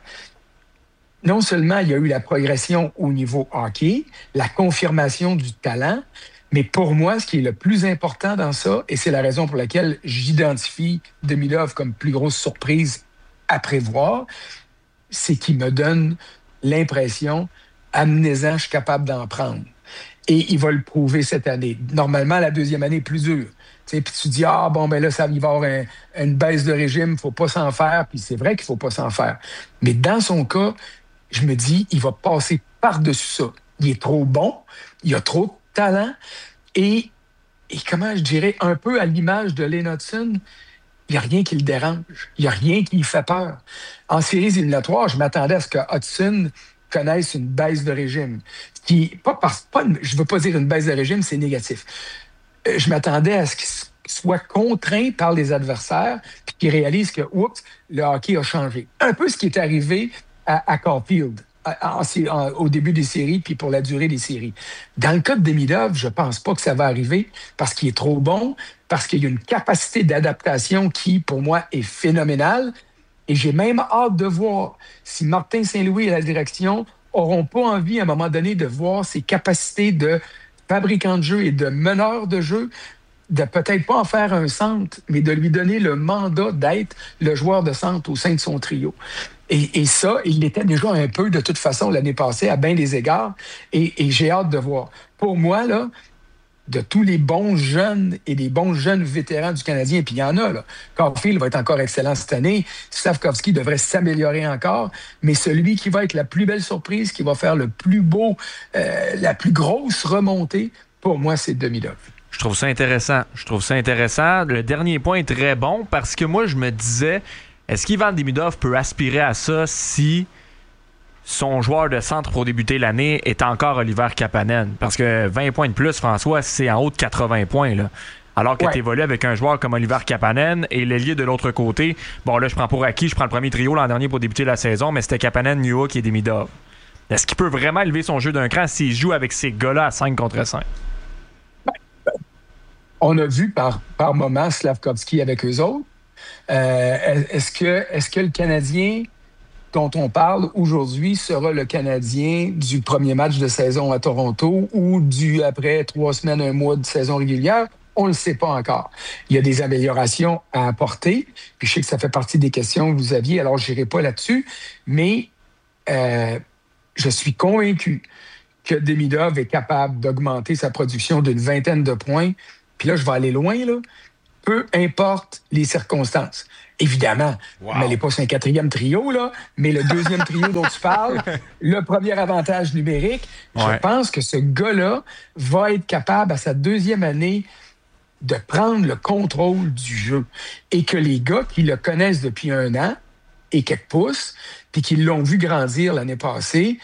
non seulement il y a eu la progression au niveau hockey, la confirmation du talent, mais pour moi, ce qui est le plus important dans ça, et c'est la raison pour laquelle j'identifie Demidov comme plus grosse surprise à prévoir, c'est qu'il me donne l'impression, amenez-en, je suis capable d'en prendre. Et il va le prouver cette année. Normalement, la deuxième année est plus dure. Puis tu dis, ah bon, ben là, ça va y avoir un, une baisse de régime, il ne faut pas s'en faire. Puis c'est vrai qu'il ne faut pas s'en faire. Mais dans son cas, je me dis, il va passer par-dessus ça. Il est trop bon, il a trop de talent et, et comment je dirais, un peu à l'image de Lane Hudson, il n'y a rien qui le dérange. Il n'y a rien qui lui fait peur. En séries éliminatoires, je m'attendais à ce que Hudson connaisse une baisse de régime. Qui, pas par, pas une, je ne veux pas dire une baisse de régime, c'est négatif. Euh, je m'attendais à ce qu'il soit contraint par les adversaires puis qu'il réalise que, oups, le hockey a changé. Un peu ce qui est arrivé à, à Caulfield. En, en, au début des séries, puis pour la durée des séries. Dans le cas de Demidov, je pense pas que ça va arriver parce qu'il est trop bon, parce qu'il y a une capacité d'adaptation qui, pour moi, est phénoménale. Et j'ai même hâte de voir si Martin Saint-Louis et la direction n'auront pas envie, à un moment donné, de voir ses capacités de fabricant de jeu et de meneur de jeu, de peut-être pas en faire un centre, mais de lui donner le mandat d'être le joueur de centre au sein de son trio. Et, et ça, il l'était déjà un peu de toute façon l'année passée à bien des égards. Et, et j'ai hâte de voir. Pour moi, là, de tous les bons jeunes et des bons jeunes vétérans du Canadien, puis il y en a, là. Caulfield va être encore excellent cette année. Slavkovski devrait s'améliorer encore. Mais celui qui va être la plus belle surprise, qui va faire le plus beau, euh, la plus grosse remontée, pour moi, c'est Demidov. Je trouve ça intéressant. Je trouve ça intéressant. Le dernier point est très bon parce que moi, je me disais... Est-ce qu'Ivan Demidov peut aspirer à ça si son joueur de centre pour débuter l'année est encore Oliver Kapanen? Parce que vingt points de plus, François, c'est en haut de quatre-vingts points. Là. Alors que ouais. tu évolues avec un joueur comme Oliver Kapanen et l'ailier de l'autre côté. Bon, là, je prends pour acquis, je prends le premier trio l'an dernier pour débuter la saison, mais c'était Kapanen, Newhook et Demidov. Est-ce qu'il peut vraiment élever son jeu d'un cran s'il joue avec ces gars-là à cinq contre cinq? Ben, ben, on a vu par, par moments Slavkovski avec eux autres. Euh, est-ce que, est-ce que le Canadien dont on parle aujourd'hui sera le Canadien du premier match de saison à Toronto ou du après trois semaines, un mois de saison régulière? On ne le sait pas encore. Il y a des améliorations à apporter. Puis je sais que ça fait partie des questions que vous aviez, alors je n'irai pas là-dessus. Mais euh, je suis convaincu que Demidov est capable d'augmenter sa production d'une vingtaine de points. Puis là, je vais aller loin, là. Peu importe les circonstances. Évidemment, wow. Mais elle n'est pas sur un quatrième trio, là, mais le deuxième trio dont tu parles, le premier avantage numérique, ouais. Je pense que ce gars-là va être capable, à sa deuxième année, de prendre le contrôle du jeu. Et que les gars qui le connaissent depuis un an et quelques pouces, puis qui l'ont vu grandir l'année passée,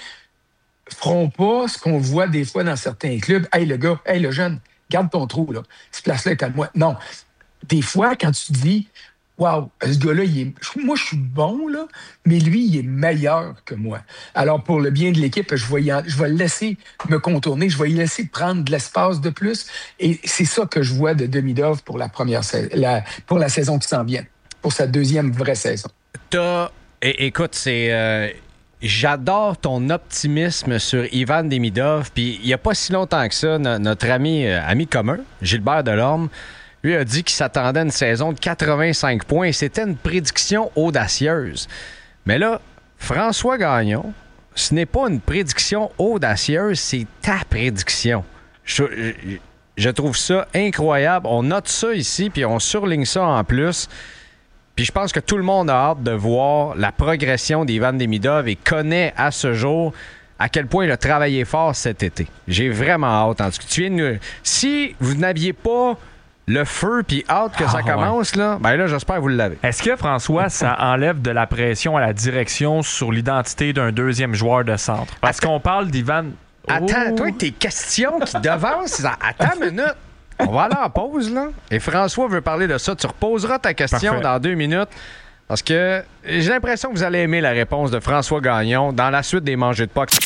feront pas ce qu'on voit des fois dans certains clubs. « Hey, le gars, hey, le jeune, garde ton trou, là. Cette place-là est à moi. » Non. Des fois, quand tu dis « Wow, ce gars-là, il est... moi, je suis bon, là, mais lui, il est meilleur que moi. » Alors, pour le bien de l'équipe, je vais, y en... je vais le laisser me contourner, je vais lui laisser prendre de l'espace de plus. Et c'est ça que je vois de Demidov pour la première sa... la... pour la saison qui s'en vient, pour sa deuxième vraie saison. T'as... É- écoute, c'est... Euh... J'adore ton optimisme sur Ivan Demidov. Puis il n'y a pas si longtemps que ça, no- notre ami, euh, ami commun, Gilbert Delorme, lui a dit qu'il s'attendait à une saison de quatre-vingt-cinq points et c'était une prédiction audacieuse. Mais là, François Gagnon, ce n'est pas une prédiction audacieuse, c'est ta prédiction. Je, je, je trouve ça incroyable. On note ça ici, puis on surligne ça en plus. Puis je pense que tout le monde a hâte de voir la progression d'Ivan Demidov et connaît à ce jour à quel point il a travaillé fort cet été. J'ai vraiment hâte. En tout cas, tu viens de nous... Si vous n'aviez pas le feu puis hâte que ah, ça commence, ouais. là, ben là, j'espère que vous l'avez. Est-ce que, François, ça enlève de la pression à la direction sur l'identité d'un deuxième joueur de centre? Parce Attends. qu'on parle d'Ivan... Attends, oh. toi, tes questions qui devancent... Attends une minute. On va aller en pause, là. Et François veut parler de ça. Tu reposeras ta question Parfait. Dans deux minutes. Parce que j'ai l'impression que vous allez aimer la réponse de François Gagnon dans la suite des Mangeux de Puck.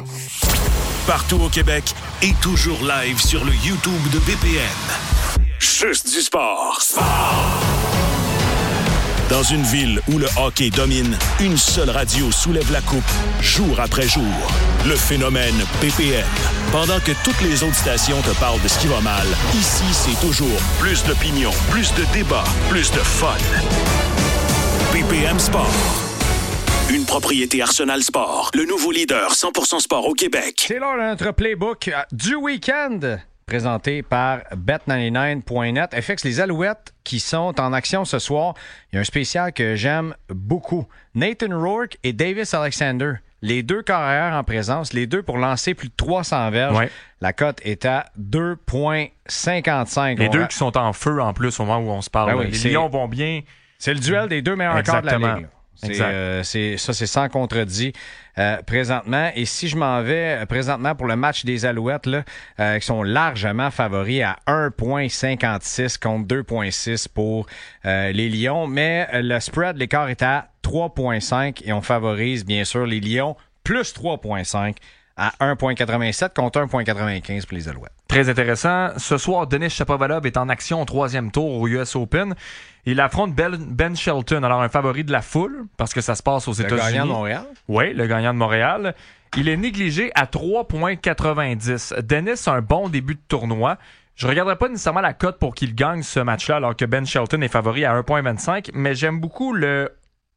Partout au Québec et toujours live sur le YouTube de B P M. Juste du sport. Sport! Dans une ville où le hockey domine, une seule radio soulève la coupe, jour après jour. Le phénomène B P M. Pendant que toutes les autres stations te parlent de ce qui va mal, ici, c'est toujours plus d'opinion, plus de débats, plus de fun. B P M Sport. Une propriété Arsenal Sport, le nouveau leader cent pour cent sport au Québec. C'est l'heure de notre playbook du week-end. Présenté par bet quatre-vingt-dix-neuf point net. F X, les Alouettes qui sont en action ce soir. Il y a un spécial que j'aime beaucoup. Nathan Rourke et Davis Alexander. Les deux carrières en présence, les deux pour lancer plus de trois cents verges. Ouais. La cote est à deux virgule cinquante-cinq. Les on deux va... qui sont en feu en plus au moment où on se parle. Ben oui, les c'est... Lions vont bien. C'est le duel des deux meilleurs corps de la Ligue. C'est, euh, c'est, ça, c'est sans contredit euh, présentement. Et si je m'en vais euh, présentement pour le match des Alouettes, là, euh, qui sont largement favoris à un virgule cinquante-six contre deux virgule six pour euh, les Lions. Mais euh, le spread, l'écart est à trois virgule cinq et on favorise bien sûr les Lions plus trois virgule cinq à un virgule quatre-vingt-sept contre un virgule quatre-vingt-quinze pour les Alouettes. Très intéressant. Ce soir, Denis Shapovalov est en action au troisième tour au U S Open. Il affronte Ben, Ben Shelton, alors un favori de la foule, parce que ça se passe aux États-Unis. Le gagnant de Montréal? Oui, le gagnant de Montréal. Il est négligé à trois virgule quatre-vingt-dix. Dennis a un bon début de tournoi. Je ne regarderai pas nécessairement la cote pour qu'il gagne ce match-là, alors que Ben Shelton est favori à un virgule vingt-cinq, mais j'aime beaucoup le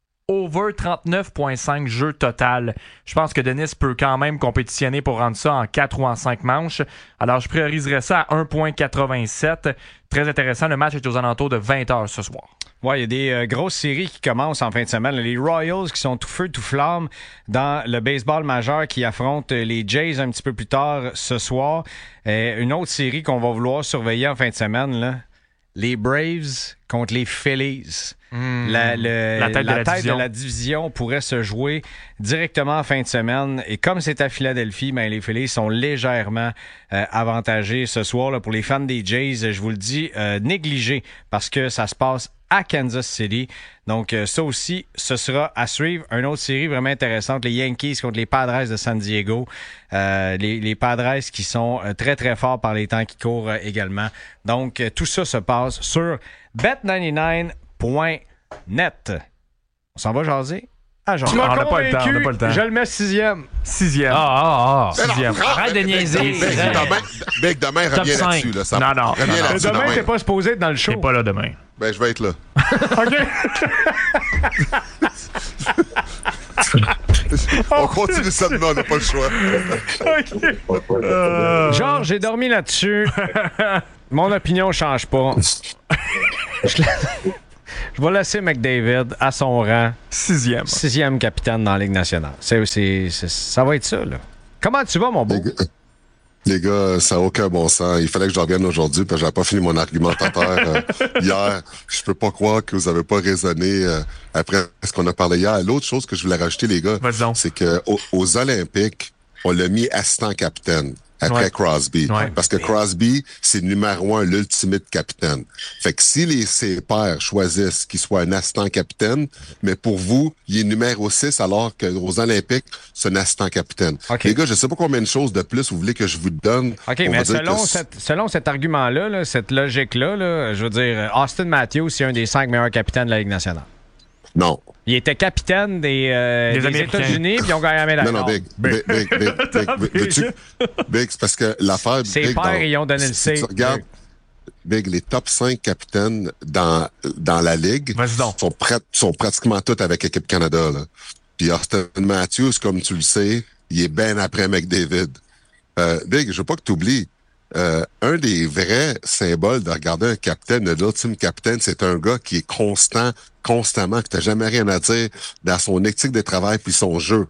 over trente-neuf virgule cinq jeux total. Je pense que Dennis peut quand même compétitionner pour rendre ça en quatre ou en cinq manches. Alors, je prioriserais ça à un virgule quatre-vingt-sept. Très intéressant. Le match est aux alentours de vingt heures ce soir. Oui, il y a des euh, grosses séries qui commencent en fin de semaine. Les Royals qui sont tout feu, tout flamme dans le baseball majeur qui affrontent les Jays un petit peu plus tard ce soir. Euh, une autre série qu'on va vouloir surveiller en fin de semaine, là, les Braves contre les Phillies. Mmh. La, le, la tête, la de, la tête de la division pourrait se jouer directement en fin de semaine. Et comme c'est à Philadelphie, ben, les Phillies sont légèrement euh, avantagés ce soir. Là, pour les fans des Jays, je vous le dis, euh, négligés parce que ça se passe à Kansas City. Donc, euh, ça aussi, ce sera à suivre. Une autre série vraiment intéressante, les Yankees contre les Padres de San Diego. Euh, les, les Padres qui sont euh, très, très forts par les temps qui courent euh, également. Donc, euh, tout ça se passe sur bet quatre-vingt-dix-neuf point net. On s'en va jaser à Georges. Tu m'as On n'a pas le temps, on n'a pas le temps. Je le mets sixième. Sixième. Ah, ah, ah. Sixième. Arrête de niaiser. Big, demain, Big, demain Top reviens cinq. là-dessus. Là, ça, Non, non. reviens non, non. là-dessus Demain, demain. t'es pas supposé être dans le show. T'es pas là demain. Ben, je vais être là. On continue ça demain, on n'a pas le choix. Euh... Georges, j'ai dormi là-dessus. Mon opinion change pas. Je Je vais laisser McDavid à son rang. Sixième. Sixième capitaine dans la Ligue nationale. C'est, c'est, c'est, ça va être ça, là. Comment tu vas, mon beau? Les gars, les gars, ça n'a aucun bon sens. Il fallait que je revienne aujourd'hui parce que j'avais pas fini mon argumentateur euh, hier. Je peux pas croire que vous avez pas raisonné euh, après ce qu'on a parlé hier. L'autre chose que je voulais rajouter, les gars, c'est que aux, aux Olympiques, on l'a mis assistant capitaine. Après ouais. Crosby. Ouais. Parce que Crosby, c'est numéro un, l'ultimate capitaine. Fait que si les, ses pairs choisissent qu'il soit un assistant capitaine, mais pour vous, il est numéro six, alors qu'aux Olympiques, c'est un assistant capitaine. Okay. Les gars, je sais pas combien de choses de plus vous voulez que je vous donne. OK, mais selon, que... cette, selon cet argument-là, là, cette logique-là, là, je veux dire, Austin Matthews, c'est un des cinq meilleurs capitaines de la Ligue nationale. Non. Il était capitaine des, euh, des, des États-Unis, puis ils ont gagné la médaille. Non, non, Big. Big, Big, Big, Big, Big, Big, Big, Big, c'est parce que l'affaire... Ses Big, pères, dans, ils ont donné le C. Si tu regardes, Big, les top cinq capitaines dans, dans la Ligue sont, prat- sont pratiquement tous avec l'équipe Canada. Là. Puis Austin Matthews, comme tu le sais, il est bien après McDavid. Euh, Big, je veux pas que tu oublies, Euh, un des vrais symboles de regarder un capitaine, de l'ultime capitaine, c'est un gars qui est constant, constamment, que t'as jamais rien à dire dans son éthique de travail puis son jeu.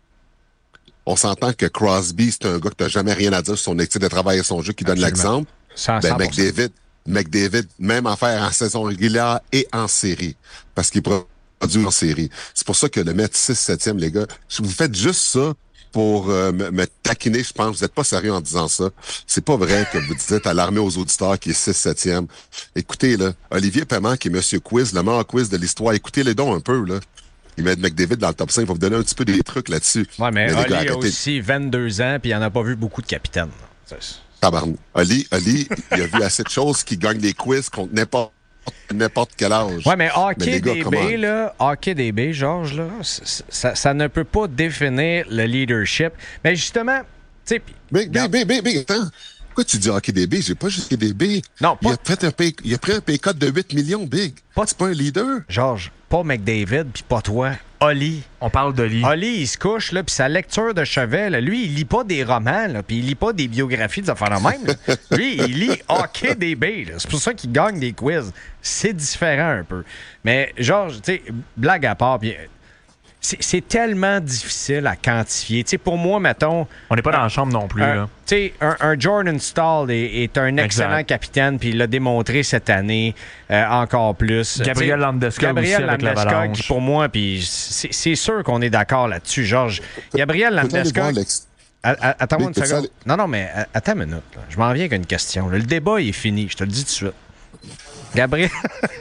On s'entend que Crosby, c'est un gars que t'as jamais rien à dire sur son éthique de travail et son jeu, qui donne Absolument. l'exemple. cent, Ben, McDavid, McDavid, même affaire en saison régulière et en série. Parce qu'il produit en série. C'est pour ça que le mettre six septième, les gars, si vous faites juste ça, pour euh, me, me taquiner, je pense. Vous n'êtes pas sérieux en disant ça. C'est pas vrai que vous dites à l'armée aux auditeurs qui est six septième. Écoutez, là, Olivier Paiement, qui est Monsieur Quiz, le meilleur quiz de l'histoire, écoutez-les donc un peu, là. Il met McDavid dans le top cinq. Il va vous donner un petit peu des trucs là-dessus. Ouais, mais, mais Oli gars, a aussi vingt-deux ans, puis il n'en a pas vu beaucoup de capitaines. Tabarn. Oli, Oli, il a vu assez de choses qui gagnent des quiz contre n'importe n'importe quel âge. Ouais, mais Hockey mais gars, D B, comment... là, Hockey D B, Georges, là, ça, ça ne peut pas définir le leadership. Mais justement, tu sais... Big, big, big, big, big, attends. Pourquoi tu dis Hockey D B? J'ai pas juste D B. Non, pas... Il a, fait un pay... il a pris un pay cut de huit millions, Big. Pas... C'est pas un leader. Georges, pas McDavid, puis pas toi. Oli. On parle d'Oli. Oli, il se couche, là, puis sa lecture de chevet, là, lui, il lit pas des romans, là, puis il lit pas des biographies des affaires de même. Là. Lui, il lit Hockey D B. Là. C'est pour ça qu'il gagne des quiz. C'est différent un peu. Mais, Georges, tu sais, blague à part, puis... C'est, c'est tellement difficile à quantifier. Tu sais, pour moi, mettons... On n'est pas dans la chambre non plus. Tu sais, un, un Jordan Staal est, est un excellent exact. capitaine, puis il l'a démontré cette année euh, encore plus. Gabriel Landeskog aussi avec l'Avalanche. Pour moi, puis c'est, c'est sûr qu'on est d'accord là-dessus, Georges. Gabriel Landeskog... Attends-moi une seconde. Ça... Non, non, mais attends une minute. Là. Je m'en viens avec une question. Là. Le débat est fini, je te le dis tout de suite. Gabriel,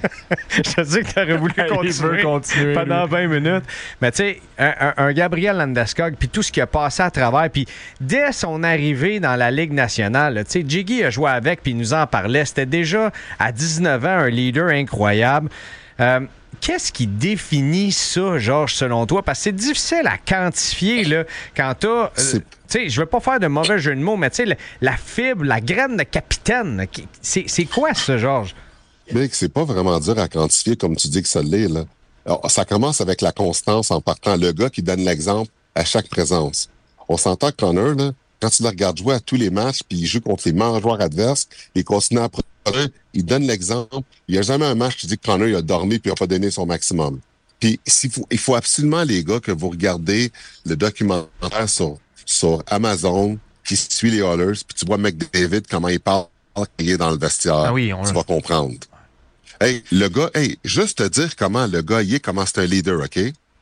je te dis que tu aurais voulu continuer, continuer pendant lui. vingt minutes. Mais tu sais, un, un, un Gabriel Landeskog, puis tout ce qui a passé à travers, puis dès son arrivée dans la Ligue nationale, tu sais, Jiggy a joué avec, puis il nous en parlait. C'était déjà à dix-neuf ans un leader incroyable. Euh, Qu'est-ce qui définit ça, Georges, selon toi? Parce que c'est difficile à quantifier là, quand tu as... Euh, je ne veux pas faire de mauvais jeu de mots, mais tu sais, la, la fibre, la graine de capitaine, c'est, c'est quoi ça, Georges? Big, c'est pas vraiment dur à quantifier comme tu dis que ça l'est, là. Alors, ça commence avec la constance en partant. Le gars qui donne l'exemple à chaque présence. On s'entend que Connor, là, quand tu le regardes jouer à tous les matchs, puis il joue contre les meilleurs joueurs adverses, il continue à produire, il donne l'exemple. Il n'y a jamais un match qui dit que Connor il a dormi puis il n'a pas donné son maximum. Puis s'il faut, il faut absolument, les gars, que vous regardez le documentaire sur, sur Amazon qui suit les Oilers, puis tu vois McDavid, comment il parle quand il est dans le vestiaire. Ah oui, on... Tu vas comprendre. Hey, le gars, hey, juste te dire comment le gars y est, comment c'est un leader, OK?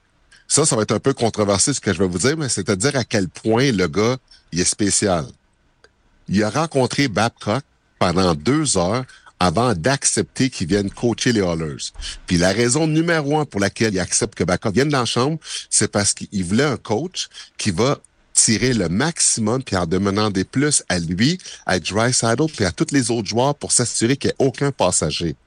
Ça, ça va être un peu controversé ce que je vais vous dire, mais c'est à dire à quel point le gars, il est spécial. Il a rencontré Babcock pendant deux heures avant d'accepter qu'il vienne coacher les Oilers. Puis la raison numéro un pour laquelle il accepte que Babcock vienne dans la chambre, c'est parce qu'il voulait un coach qui va tirer le maximum puis en demander plus à lui, à Draisaitl puis à tous les autres joueurs pour s'assurer qu'il n'y ait aucun passager.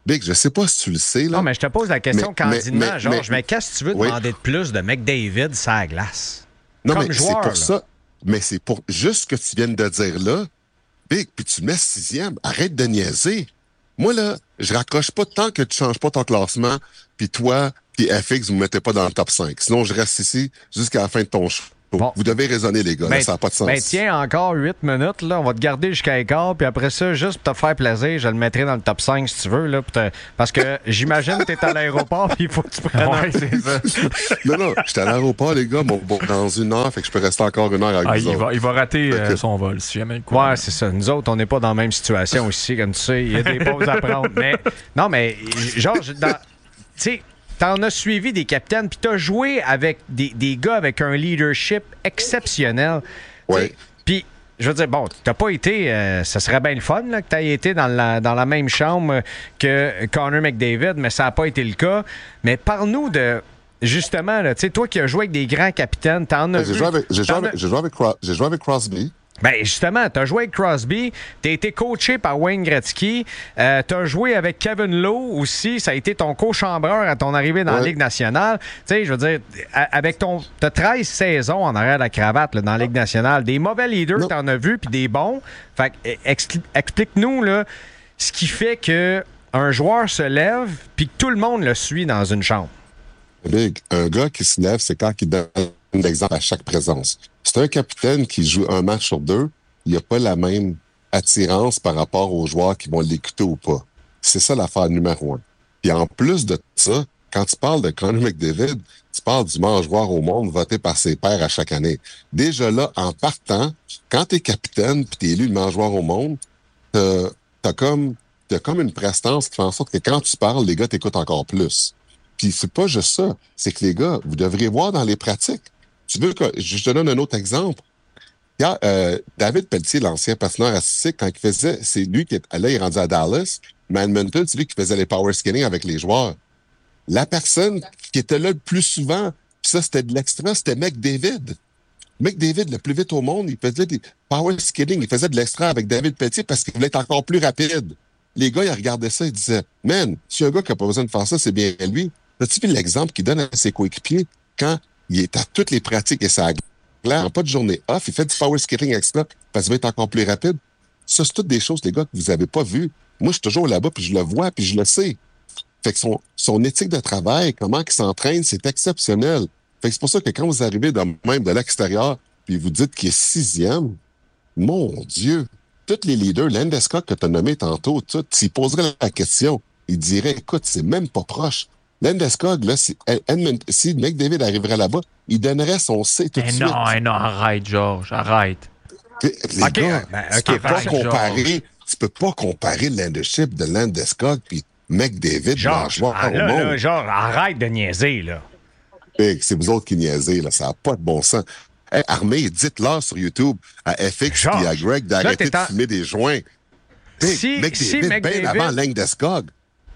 Big, je sais pas si tu le sais, là. Non, mais je te pose la question mais, candidement, mais, Georges. Mais, mais qu'est-ce que tu veux oui. demander de plus de McDavid sur la glace? Non, Comme mais joueur, c'est pour là. ça. Mais c'est pour juste ce que tu viens de dire là. Big, puis tu mets sixième. Arrête de niaiser. Moi, là, je raccroche pas tant que tu changes pas ton classement, puis toi, puis F X, vous me mettez pas dans le top cinq. Sinon, je reste ici jusqu'à la fin de ton show. Bon. Vous devez raisonner, les gars. Ben, là, ça n'a pas de sens. Ben tiens, encore huit minutes. Là. On va te garder jusqu'à quart. Puis après ça, juste pour te faire plaisir, je le mettrai dans le top cinq si tu veux. Là, te... Parce que j'imagine que tu es à l'aéroport puis il faut que tu prennes Ouais, un... c'est ça. non, non, j'étais à l'aéroport, les gars. Bon, bon, dans une heure, fait que je peux rester encore une heure avec Ah, vous il, autres. va, il va rater euh, que... son vol, si jamais le coup. Ouais, c'est ça. Nous autres, on n'est pas dans la même situation ici, comme tu sais. Il y a des pauses à prendre. Mais non, mais Georges, dans... tu sais... T'en as suivi des capitaines, puis t'as joué avec des, des gars avec un leadership exceptionnel. Oui. Puis, je veux dire, bon, t'as pas été... Euh, ça serait bien le fun là, que t'aies été dans la, dans la même chambre que Connor McDavid, mais ça n'a pas été le cas. Mais parle-nous de... Justement, tu sais, toi qui as joué avec des grands capitaines, t'en as J'ai vu... joué avec, j'ai joué t'en avec, as... j'ai joué avec, Cros- j'ai joué avec Crosby. Ben justement, t'as joué avec Crosby, t'as été coaché par Wayne Gretzky, euh, t'as joué avec Kevin Lowe aussi, ça a été ton co-chambreur à ton arrivée dans ouais. la Ligue nationale. Tu sais, je veux dire, avec ton... T'as treize saisons en arrière de la cravate là, dans la Ligue nationale. Des mauvais leaders, non. T'en as vu, puis des bons. Fait que, expli- explique-nous là, ce qui fait que un joueur se lève, puis que tout le monde le suit dans une chambre. Big, un gars qui se lève, c'est quand il donne l'exemple à chaque présence. C'est un capitaine qui joue un match sur deux, il n'y a pas la même attirance par rapport aux joueurs qui vont l'écouter ou pas. C'est ça l'affaire numéro un. Puis en plus de ça, quand tu parles de Connor McDavid, tu parles du meilleur joueur au monde voté par ses pairs à chaque année. Déjà là, en partant, quand tu es capitaine puis tu es élu le meilleur joueur au monde, t'as, t'as comme t'as comme une prestance qui fait en sorte que quand tu parles, les gars t'écoutent encore plus. Puis c'est pas juste ça, c'est que les gars, vous devriez voir dans les pratiques. Tu veux que je te donne un autre exemple? Hier, euh, David Pelletier, l'ancien patineur artistique, quand il faisait, c'est lui qui est là, il est rendu à Dallas, mais Edmonton, c'est lui qui faisait les power skating avec les joueurs. La personne qui était là le plus souvent, puis ça, c'était de l'extra, c'était McDavid. McDavid, le plus vite au monde, il faisait des power skating, il faisait de l'extra avec David Pelletier parce qu'il voulait être encore plus rapide. Les gars, ils regardaient ça, ils disaient, man, si un gars qui n'a pas besoin de faire ça, c'est bien lui. As-tu vu l'exemple qu'il donne à ses coéquipiers quand il est à toutes les pratiques et ça glace, pas de journée off, il fait du power skating extra parce qu'il va être encore plus rapide. Ça, c'est toutes des choses, les gars, que vous avez pas vues. Moi, je suis toujours là-bas, puis je le vois, puis je le sais. Fait que son, son éthique de travail, comment il s'entraîne, c'est exceptionnel. Fait que c'est pour ça que quand vous arrivez de même de l'extérieur, puis vous dites qu'il est sixième, mon Dieu, tous les leaders, Landeskog que tu as nommé tantôt, tout, s'il poserait la question, il dirait, écoute, c'est même pas proche. Landeskog, là, si, si McDavid arriverait là-bas, il donnerait son C tout de suite. Non, non, arrête, Georges, arrête. Les OK, gars, ben, tu okay, peux pas arrête, comparer, Georges. tu peux pas comparer le leadership de Landeskog puis McDavid, Georges, joueur ah, au là, monde. là, genre, arrête de niaiser, là. Big, c'est vous autres qui niaisez, là, ça n'a pas de bon sens. Hey, Armée, dites-leur sur YouTube à F X et à Greg d'arrêter de en... fumer des joints. Big, si, McDavid, si bien McDavid... avant Landeskog.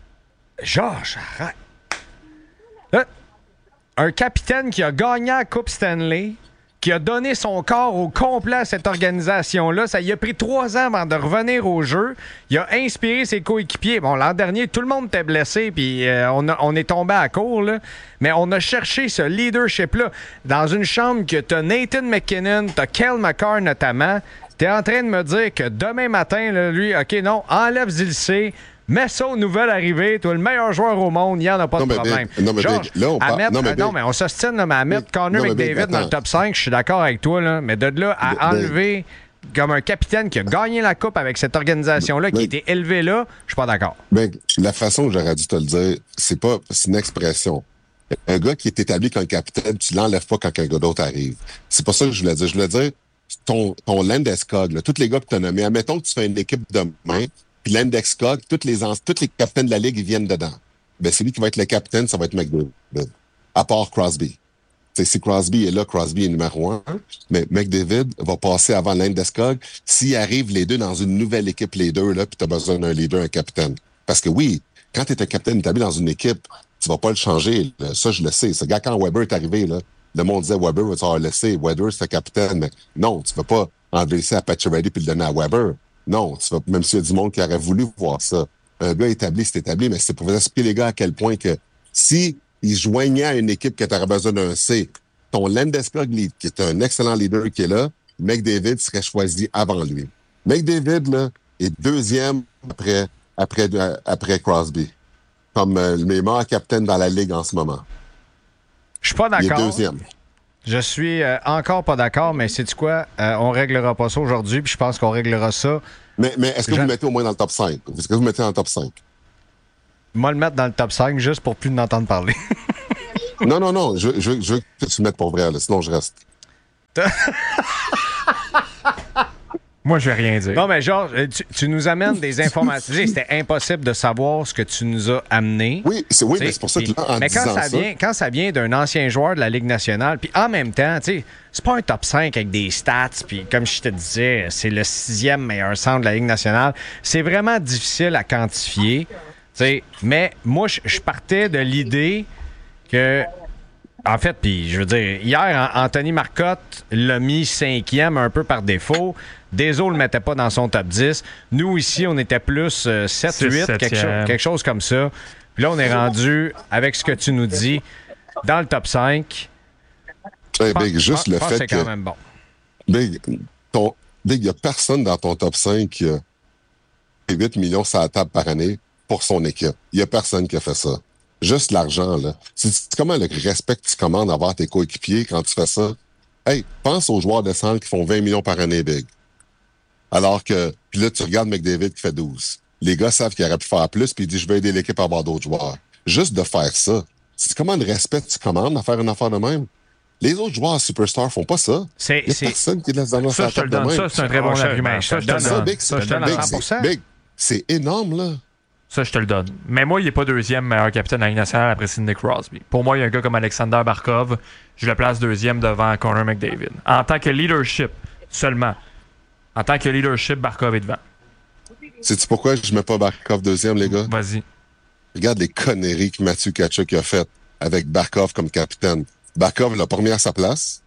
Georges, arrête. Là, un capitaine qui a gagné la Coupe Stanley, qui a donné son corps au complet à cette organisation-là. Ça lui a pris trois ans avant de revenir au jeu. Il a inspiré ses coéquipiers. Bon, l'an dernier, tout le monde était blessé, puis euh, on, a, on est tombé à court, là. Mais on a cherché ce leadership-là dans une chambre que t'as Nathan McKinnon, t'as Cale Makar notamment. T'es en train de me dire que demain matin, là, lui, OK, non, enlève Zilsé, mets ça aux nouvelles arrivées. Toi, le meilleur joueur au monde, il n'y en a pas non, de mais problème. Big, non, mais Georges, Big, là, on à parle... mettre, non, mais, euh, non, mais on s'ostine, là, mais à mettre Connor McDavid dans le top cinq, je suis d'accord avec toi, là, mais de là à Big, enlever comme un capitaine qui a gagné la Coupe avec cette organisation-là, qui a été élevé là, je suis pas d'accord. Big, la façon que j'aurais dû te le dire, c'est pas c'est une expression. Un gars qui est établi comme capitaine, tu l'enlèves pas quand un gars d'autre arrive. C'est pas ça que je voulais dire. Je voulais dire, ton, ton Landeskog, là, tous les gars que tu as nommés, admettons que tu fais une équipe demain, puis Landeskog, tous les, tous les capitaines de la Ligue, ils viennent dedans. Ben, celui qui va être le capitaine, ça va être McDavid. À part Crosby. T'sais, si Crosby est là, Crosby est numéro un, mais McDavid va passer avant Landeskog s'ils arrivent les deux dans une nouvelle équipe, les deux, là, puis tu as besoin d'un leader, un capitaine. Parce que oui, quand tu es un capitaine établi dans une équipe, tu vas pas le changer. Là. Ça, je le sais. Ce gars, quand Weber est arrivé, là, le monde disait Weber va te laisser. Weber, c'est le capitaine. Mais non, tu vas pas enlever ça à Pacioretty puis le donner à Weber. Non, tu vas, même s'il y a du monde qui aurait voulu voir ça. un gars établi, c'est établi, mais c'est pour vous expliquer, les gars, à quel point que si il joignait à une équipe qui aurait besoin d'un C, ton Landeskog, qui est un excellent leader qui est là, McDavid serait choisi avant lui. McDavid, là, est deuxième après, après, après Crosby, comme euh, le meilleur capitaine dans la Ligue en ce moment. Je suis pas d'accord. Il est deuxième. Je suis euh, encore pas d'accord, mais sais-tu quoi? Euh, on réglera pas ça aujourd'hui, puis je pense qu'on réglera ça. Mais, mais est-ce que Je... vous mettez au moins dans le top cinq? Est-ce que vous mettez dans le top cinq? Moi, le mettre dans le top cinq juste pour plus n'entendre parler. non, non, non. Je, je, je veux que tu le mettes pour vrai, là, sinon je reste. Moi, je vais rien dire. Non, mais Georges, tu, tu nous amènes des informations. C'était impossible de savoir ce que tu nous as amené. Oui, c'est, oui mais c'est pour ça que là, en mais quand disant ça, ça... Vient, quand ça vient d'un ancien joueur de la Ligue nationale, puis en même temps, tu sais, c'est pas un top cinq avec des stats, puis comme je te disais, c'est le sixième meilleur centre de la Ligue nationale. C'est vraiment difficile à quantifier, tu sais. Mais moi, je, je partais de l'idée que... En fait, puis je veux dire, hier, Anthony Marcotte l'a mis cinquième un peu par défaut. Deso le mettait pas dans son top dix. Nous, ici, on était plus euh, sept huit, quelque, cho- quelque chose comme ça. Puis là, on est rendu, avec ce que tu nous dis, dans le top cinq. Hey, Big, juste je le pense fait que c'est que... quand même bon. Big, ton... Big, il n'y a personne dans ton top cinq qui a huit millions sur la table par année pour son équipe. Il n'y a personne qui a fait ça. Juste l'argent, là. C'est, c'est comment le respect que tu commandes à avoir tes coéquipiers quand tu fais ça? Hey, pense aux joueurs de centre qui font vingt millions par année, Big. Alors que, puis là, tu regardes McDavid qui fait douze. Les gars savent qu'il aurait pu faire plus, puis il dit, je vais aider l'équipe à avoir d'autres joueurs. Juste de faire ça. C'est comment le respect tu commandes à faire une affaire de même? Les autres joueurs superstars font pas ça. C'est, Il y a c'est... personne qui laisse dans leur Ça, je te le donne. Ça, c'est un très bon argument. Ça, je te le donne. Big, Ça, je te le Big, donne. cent pour cent. Big, c'est énorme, là. Ça, je te le donne. Mais moi, il n'est pas deuxième meilleur capitaine de la Ligue nationale après Sidney Crosby. Pour moi, il y a un gars comme Alexander Barkov. Je le place deuxième devant Connor McDavid. En tant que leadership seulement. En tant que leadership, Barkov est devant. Sais-tu pourquoi je mets pas Barkov deuxième, les gars? Vas-y. Regarde les conneries que Mathieu Tkachuk a faites avec Barkov comme capitaine. Barkov l'a pas remis à sa place.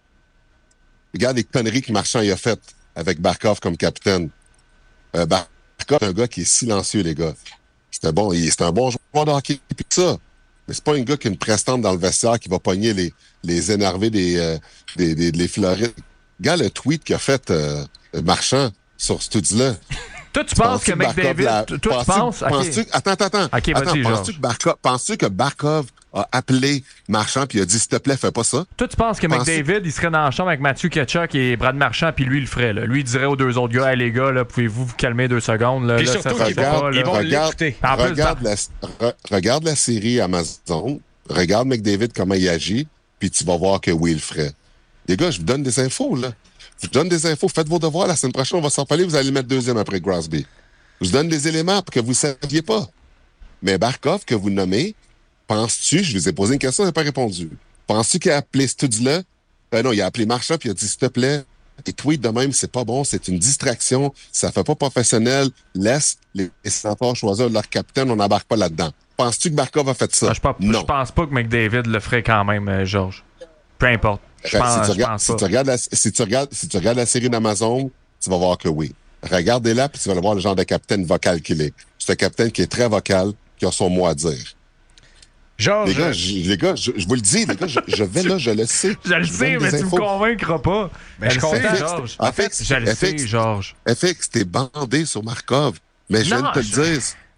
Regarde les conneries que Marchand y a faites avec Barkov comme capitaine. Euh, Barkov est un gars qui est silencieux, les gars. C'est un bon, il, c'est un bon joueur de hockey, puis ça. Mais c'est pas un gars qui a une prestante dans le vestiaire qui va pogner les, les énervés des, euh, des, des, des Florides. Regarde le tweet qu'a fait euh, Marchand sur ce tweet-là. Toi, tu penses que McDavid... La... Toi, tu penses... penses-tu... Okay. Attends, attends, attends. OK, attends vas-y, penses-tu que, Barkov... penses-tu que Barkov a appelé Marchand puis a dit, s'il te plaît, fais pas ça? Toi, tu penses que penses-tu... McDavid, il serait dans la chambre avec Mathieu Tkachuk et Brad Marchand, puis lui, il le ferait. Là. Lui, il dirait aux deux autres gars, hey, les gars, là, pouvez-vous vous calmer deux secondes? Là, puis là, surtout, ça ils, regarde, vont, ils vont regarde, l'écouter. En plus, regarde, la, re, regarde la série Amazon, regarde McDavid, comment il agit, puis tu vas voir que oui, il le ferait. Les gars, je vous donne des infos, là. Je vous donne des infos. Faites vos devoirs. La semaine prochaine, on va s'en parler. Vous allez le mettre deuxième après Crosby. Je vous donne des éléments pour que vous ne saviez pas. Mais Barkov, que vous nommez, penses-tu, je vous ai posé une question, il n'a pas répondu. Penses-tu qu'il a appelé Studi-là? Ben non, il a appelé Marchand puis il a dit, s'il te plaît, tes tweets de même, c'est pas bon, c'est une distraction, ça fait pas professionnel, laisse les sénateurs choisir leur capitaine, on n'embarque pas là-dedans. Penses-tu que Barkov a fait ça? Ah, je, pense, non. Je pense pas que McDavid le ferait quand même, euh, Georges. Peu importe. Je pense, si, tu je regardes, pense si, pas. tu regardes la, si, tu regardes, si tu regardes la série d'Amazon, tu vas voir que oui. Regardez-la, puis tu vas voir le genre de capitaine vocal qu'il est. C'est un capitaine qui est très vocal, qui a son mot à dire. Georges, les gars, je, les gars, je, je vous le dis, les gars, je, je vais là, je le sais. Je le je sais, mais tu me convaincras pas. Mais je suis content, Georges. En fait, je le sais, Georges. F X, t'es bandé sur Markov. Mais je viens Non, de te je... le dire.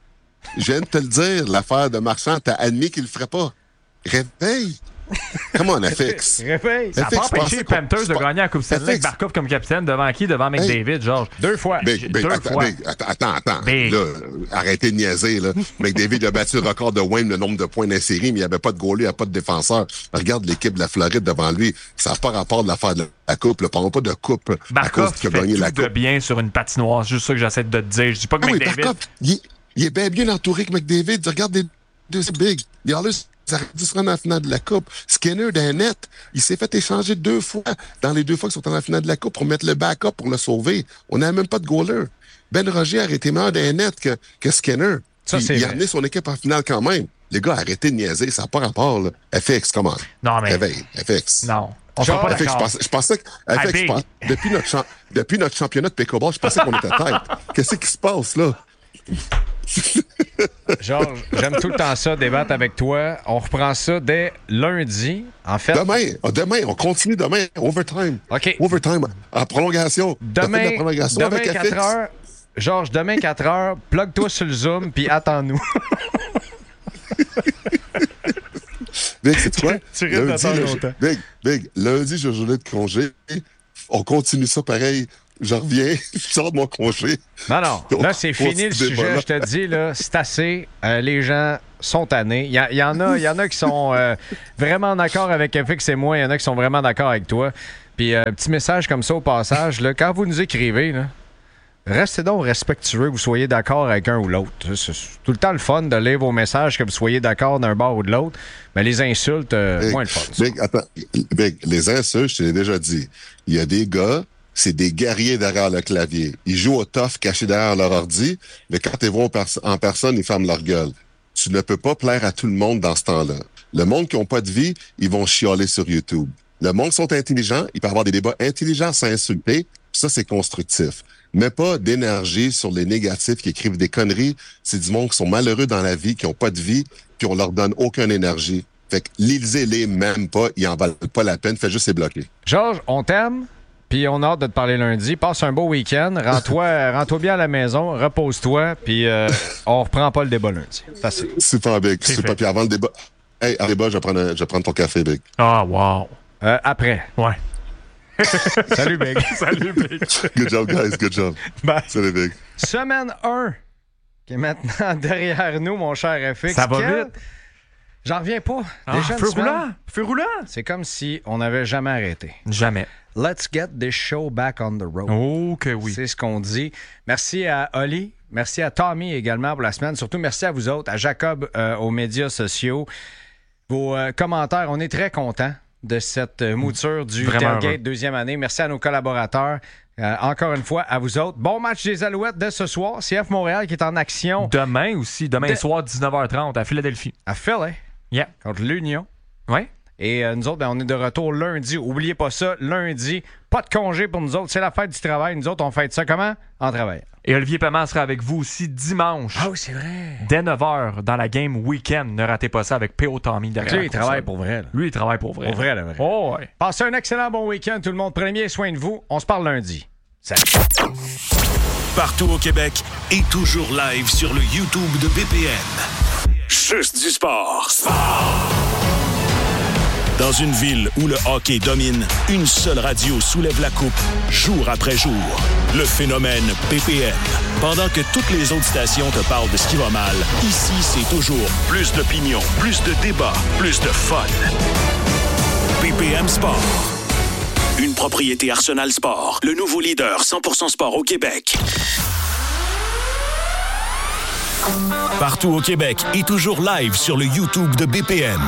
Je viens de te le dire, l'affaire de Marchand, t'as admis qu'il le ferait pas. Réveille. Comment on a fait? Réveille. Ça n'a pas empêché les Panthers de gagner la Coupe Stanley avec Barkov comme capitaine devant qui? Devant McDavid, hey. Georges. Deux fois. Big, Big, Deux attends, fois. Big, attends, attends. Big. Là, arrêtez de niaiser. Là. McDavid a battu le record de Wayne, le nombre de points dans la série, mais il n'y avait pas de goalie, il n'y avait pas de défenseur. Regarde l'équipe de la Floride devant lui. Ça n'a pas rapport de l'affaire de la Coupe. Là. Parlons pas de Coupe Barkov à cause qu'il a fait gagné tout la de Coupe. bien sur une patinoire. C'est juste ça que j'essaie de te dire. Je dis pas que Ah oui, McDavid... Barkov, il, il est bien bien entouré que McDavid. Regarde les deux Big. Il y a ça aurait dû se rendre en finale de la Coupe. Skinner, d'un net, il s'est fait échanger deux fois dans les deux fois qu'ils sont en la finale de la Coupe pour mettre le backup pour le sauver. On n'a même pas de goaler. Ben Roger a été meilleur d'un net que, que Skinner. Ça, il, il a amené son équipe en finale quand même. Les gars, arrêtez de niaiser, ça n'a pas rapport. Là. F X, comment? Non, mais... Réveille, F X. Non, on ne pas F X, d'accord. je pensais, je pensais que... F X, je pense, depuis, notre champ, depuis notre championnat de pickleball, je pensais qu'on était tête. Qu'est-ce qui se passe, là? Georges, j'aime tout le temps ça, débattre avec toi. On reprend ça dès lundi. En fait. Demain, demain, on continue demain. Overtime. OK. Overtime. En prolongation. Demain, la prolongation demain avec quatre heures. Georges, demain quatre heures, plug-toi sur le Zoom, puis attends-nous. Big, c'est quoi? Tu risques d'attendre le, longtemps. Big, Big, lundi, j'ai journée de congé. On continue ça pareil. Je reviens, je sors de mon congé. Non, non. Là, c'est fini le sujet. Là. Je te dis, là, c'est assez. Euh, les gens sont tannés. Il y, y, en a, y en a qui sont euh, vraiment d'accord avec F X et moi. Il y en a qui sont vraiment d'accord avec toi. Puis, un euh, petit message comme ça au passage. Là, quand vous nous écrivez, là, restez donc respectueux que vous soyez d'accord avec un ou l'autre. C'est tout le temps le fun de lire vos messages, que vous soyez d'accord d'un bord ou de l'autre. Mais les insultes, euh, Big, moins le fun. Ça. Big, attends. Big, les insultes, je te l'ai déjà dit. Il y a des gars, c'est des guerriers derrière le clavier. Ils jouent au tough cachés derrière leur ordi, mais quand ils vont en personne, ils ferment leur gueule. Tu ne peux pas plaire à tout le monde dans ce temps-là. Le monde qui n'a pas de vie, ils vont chialer sur YouTube. Le monde qui sont intelligents, ils peuvent avoir des débats intelligents sans insulter. Ça, c'est constructif. Mais pas d'énergie sur les négatifs qui écrivent des conneries. C'est du monde qui sont malheureux dans la vie, qui n'ont pas de vie, puis on leur donne aucune énergie. Fait que lisez-les même pas, ils en valent pas la peine, faites juste les bloquer. Georges, on t'aime, puis on a hâte de te parler lundi. Passe un beau week-end, rends-toi, rends-toi bien à la maison, repose-toi, puis euh, on reprend pas le débat lundi. Facile. Super, Big. Super. Puis avant le débat, hey, avant le débat, je vais prendre, un, je vais prendre ton café, Big. Ah, wow. Euh, après. Ouais. Salut, Big. Salut, Big. Good job, guys. Good job. Bye. Salut, Big. Semaine un, qui est maintenant derrière nous, mon cher F X. Ça va Quel... vite. J'en reviens pas. Ah, Déjà une feu semaine. roulant. Feu roulant. C'est comme si on n'avait jamais arrêté. Jamais. Let's get this show back on the road. Oh, que oui. C'est ce qu'on dit. Merci à Oli. Merci à Tommy également pour la semaine. Surtout, merci à vous autres, à Jacob euh, aux médias sociaux. Vos euh, commentaires, on est très contents de cette euh, mouture du Vraiment Tailgate heureux. deuxième année. Merci à nos collaborateurs. Euh, encore une fois, à vous autres. Bon match des Alouettes de ce soir. C F Montréal qui est en action. Demain aussi. Demain De... soir, dix-neuf heures trente à Philadelphie. À Philly. Yeah. Contre l'Union. Ouais. Et euh, nous autres, ben, on est de retour lundi. Oubliez pas ça, lundi. Pas de congé pour nous autres. C'est la fête du travail. Nous autres, on fête ça comment? En travail. Et Olivier Paiement sera avec vous aussi dimanche. Ah oui, c'est vrai. Dès neuf heures dans la game week-end. Ne ratez pas ça avec P O Tommy derrière. Lui, il travaille pour vrai. Là. Lui, il travaille pour vrai. Pour vrai, là, vrai. Oh, ouais. Passez un excellent bon week-end, tout le monde. Prenez bien soin de vous. On se parle lundi. Salut. Partout au Québec et toujours live sur le YouTube de B P M. Juste du sport. Sport! Dans une ville où le hockey domine, une seule radio soulève la coupe, jour après jour. Le phénomène B P M. Pendant que toutes les autres stations te parlent de ce qui va mal, ici, c'est toujours plus d'opinion, plus de débats, plus de fun. B P M Sport. Une propriété Arsenal Sport. Le nouveau leader cent pour cent sport au Québec. Partout au Québec et toujours live sur le YouTube de B P M.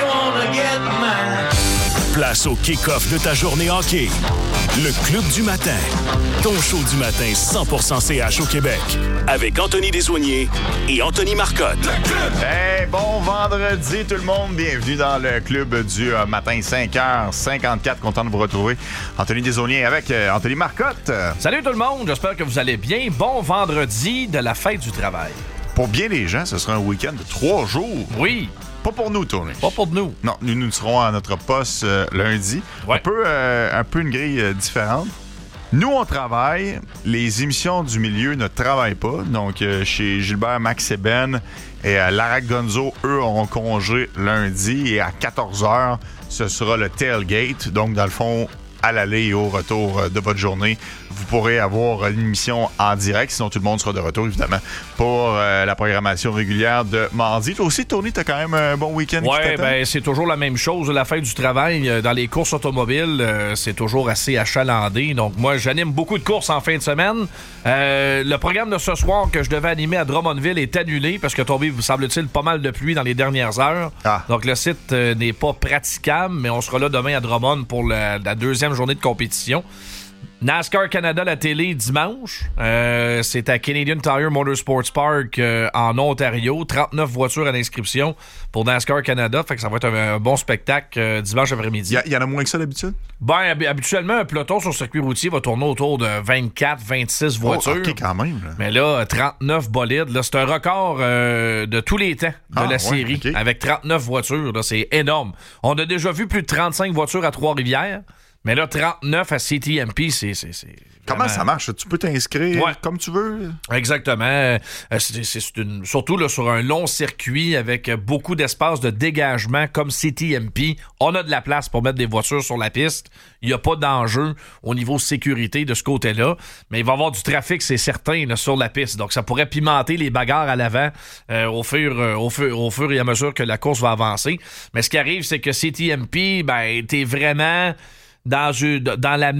Place au kick-off de ta journée hockey. Le Club du matin. Ton show du matin cent pour cent C H au Québec. Avec Anthony Desoigniers et Anthony Marcotte. Hey, bon vendredi tout le monde. Bienvenue dans le Club du euh, matin, cinq heures cinquante-quatre. Content de vous retrouver. Anthony Desaulniers avec euh, Anthony Marcotte. Salut tout le monde. J'espère que vous allez bien. Bon vendredi de la fête du travail. Pour bien les gens, ce sera un week-end de trois jours. Oui. Pas pour nous, Tony. Pas pour nous. Non, nous, nous serons à notre poste euh, lundi. Ouais. Un peu, euh, un peu une grille euh, différente. Nous, on travaille. Les émissions du milieu ne travaillent pas. Donc, euh, chez Gilbert, Max et Ben et euh, Lara Gonzo, eux, auront congé lundi. Et à quatorze heures, ce sera le tailgate. Donc, dans le fond, à l'aller et au retour euh, de votre journée, vous pourrez avoir une émission en direct. Sinon, tout le monde sera de retour, évidemment, pour euh, la programmation régulière de mardi. Toi aussi, Tony, t'as quand même un bon week-end. Ouais, ben c'est toujours la même chose. La fête du travail, dans les courses automobiles, euh, c'est toujours assez achalandé. Donc, moi, j'anime beaucoup de courses en fin de semaine. Euh, le programme de ce soir que je devais animer à Drummondville est annulé parce que tombé, vous semble-t-il, pas mal de pluie dans les dernières heures. Ah. Donc, le site euh, n'est pas praticable, mais on sera là demain à Drummond pour la, la deuxième journée de compétition. NASCAR Canada, la télé, dimanche. Euh, c'est à Canadian Tire Motorsports Park euh, en Ontario. trente-neuf voitures à l'inscription pour NASCAR Canada. Fait que ça va être un, un bon spectacle euh, dimanche après-midi. Il y, y en a moins que ça d'habitude? Ben, hab- habituellement, un peloton sur circuit routier va tourner autour de vingt-quatre vingt-six voitures. Oh, OK, quand même. Là. Mais là, trente-neuf bolides. Là, c'est un record euh, de tous les temps de ah, la ouais, série. okay. Avec trente-neuf voitures. Là, c'est énorme. On a déjà vu plus de trente-cinq voitures à Trois-Rivières. Mais là, trente-neuf à C T M P, c'est... c'est, c'est Comment vraiment... ça marche? Tu peux t'inscrire ouais. comme tu veux? Exactement. Euh, c'est, c'est une, surtout là, sur un long circuit avec beaucoup d'espace de dégagement comme C T M P. On a de la place pour mettre des voitures sur la piste. Il n'y a pas d'enjeu au niveau sécurité de ce côté-là. Mais il va y avoir du trafic, c'est certain, là, sur la piste. Donc, ça pourrait pimenter les bagarres à l'avant euh, au, fur, euh, au, fur, au fur et à mesure que la course va avancer. Mais ce qui arrive, c'est que C T M P, ben, t'es vraiment... Dans, dans la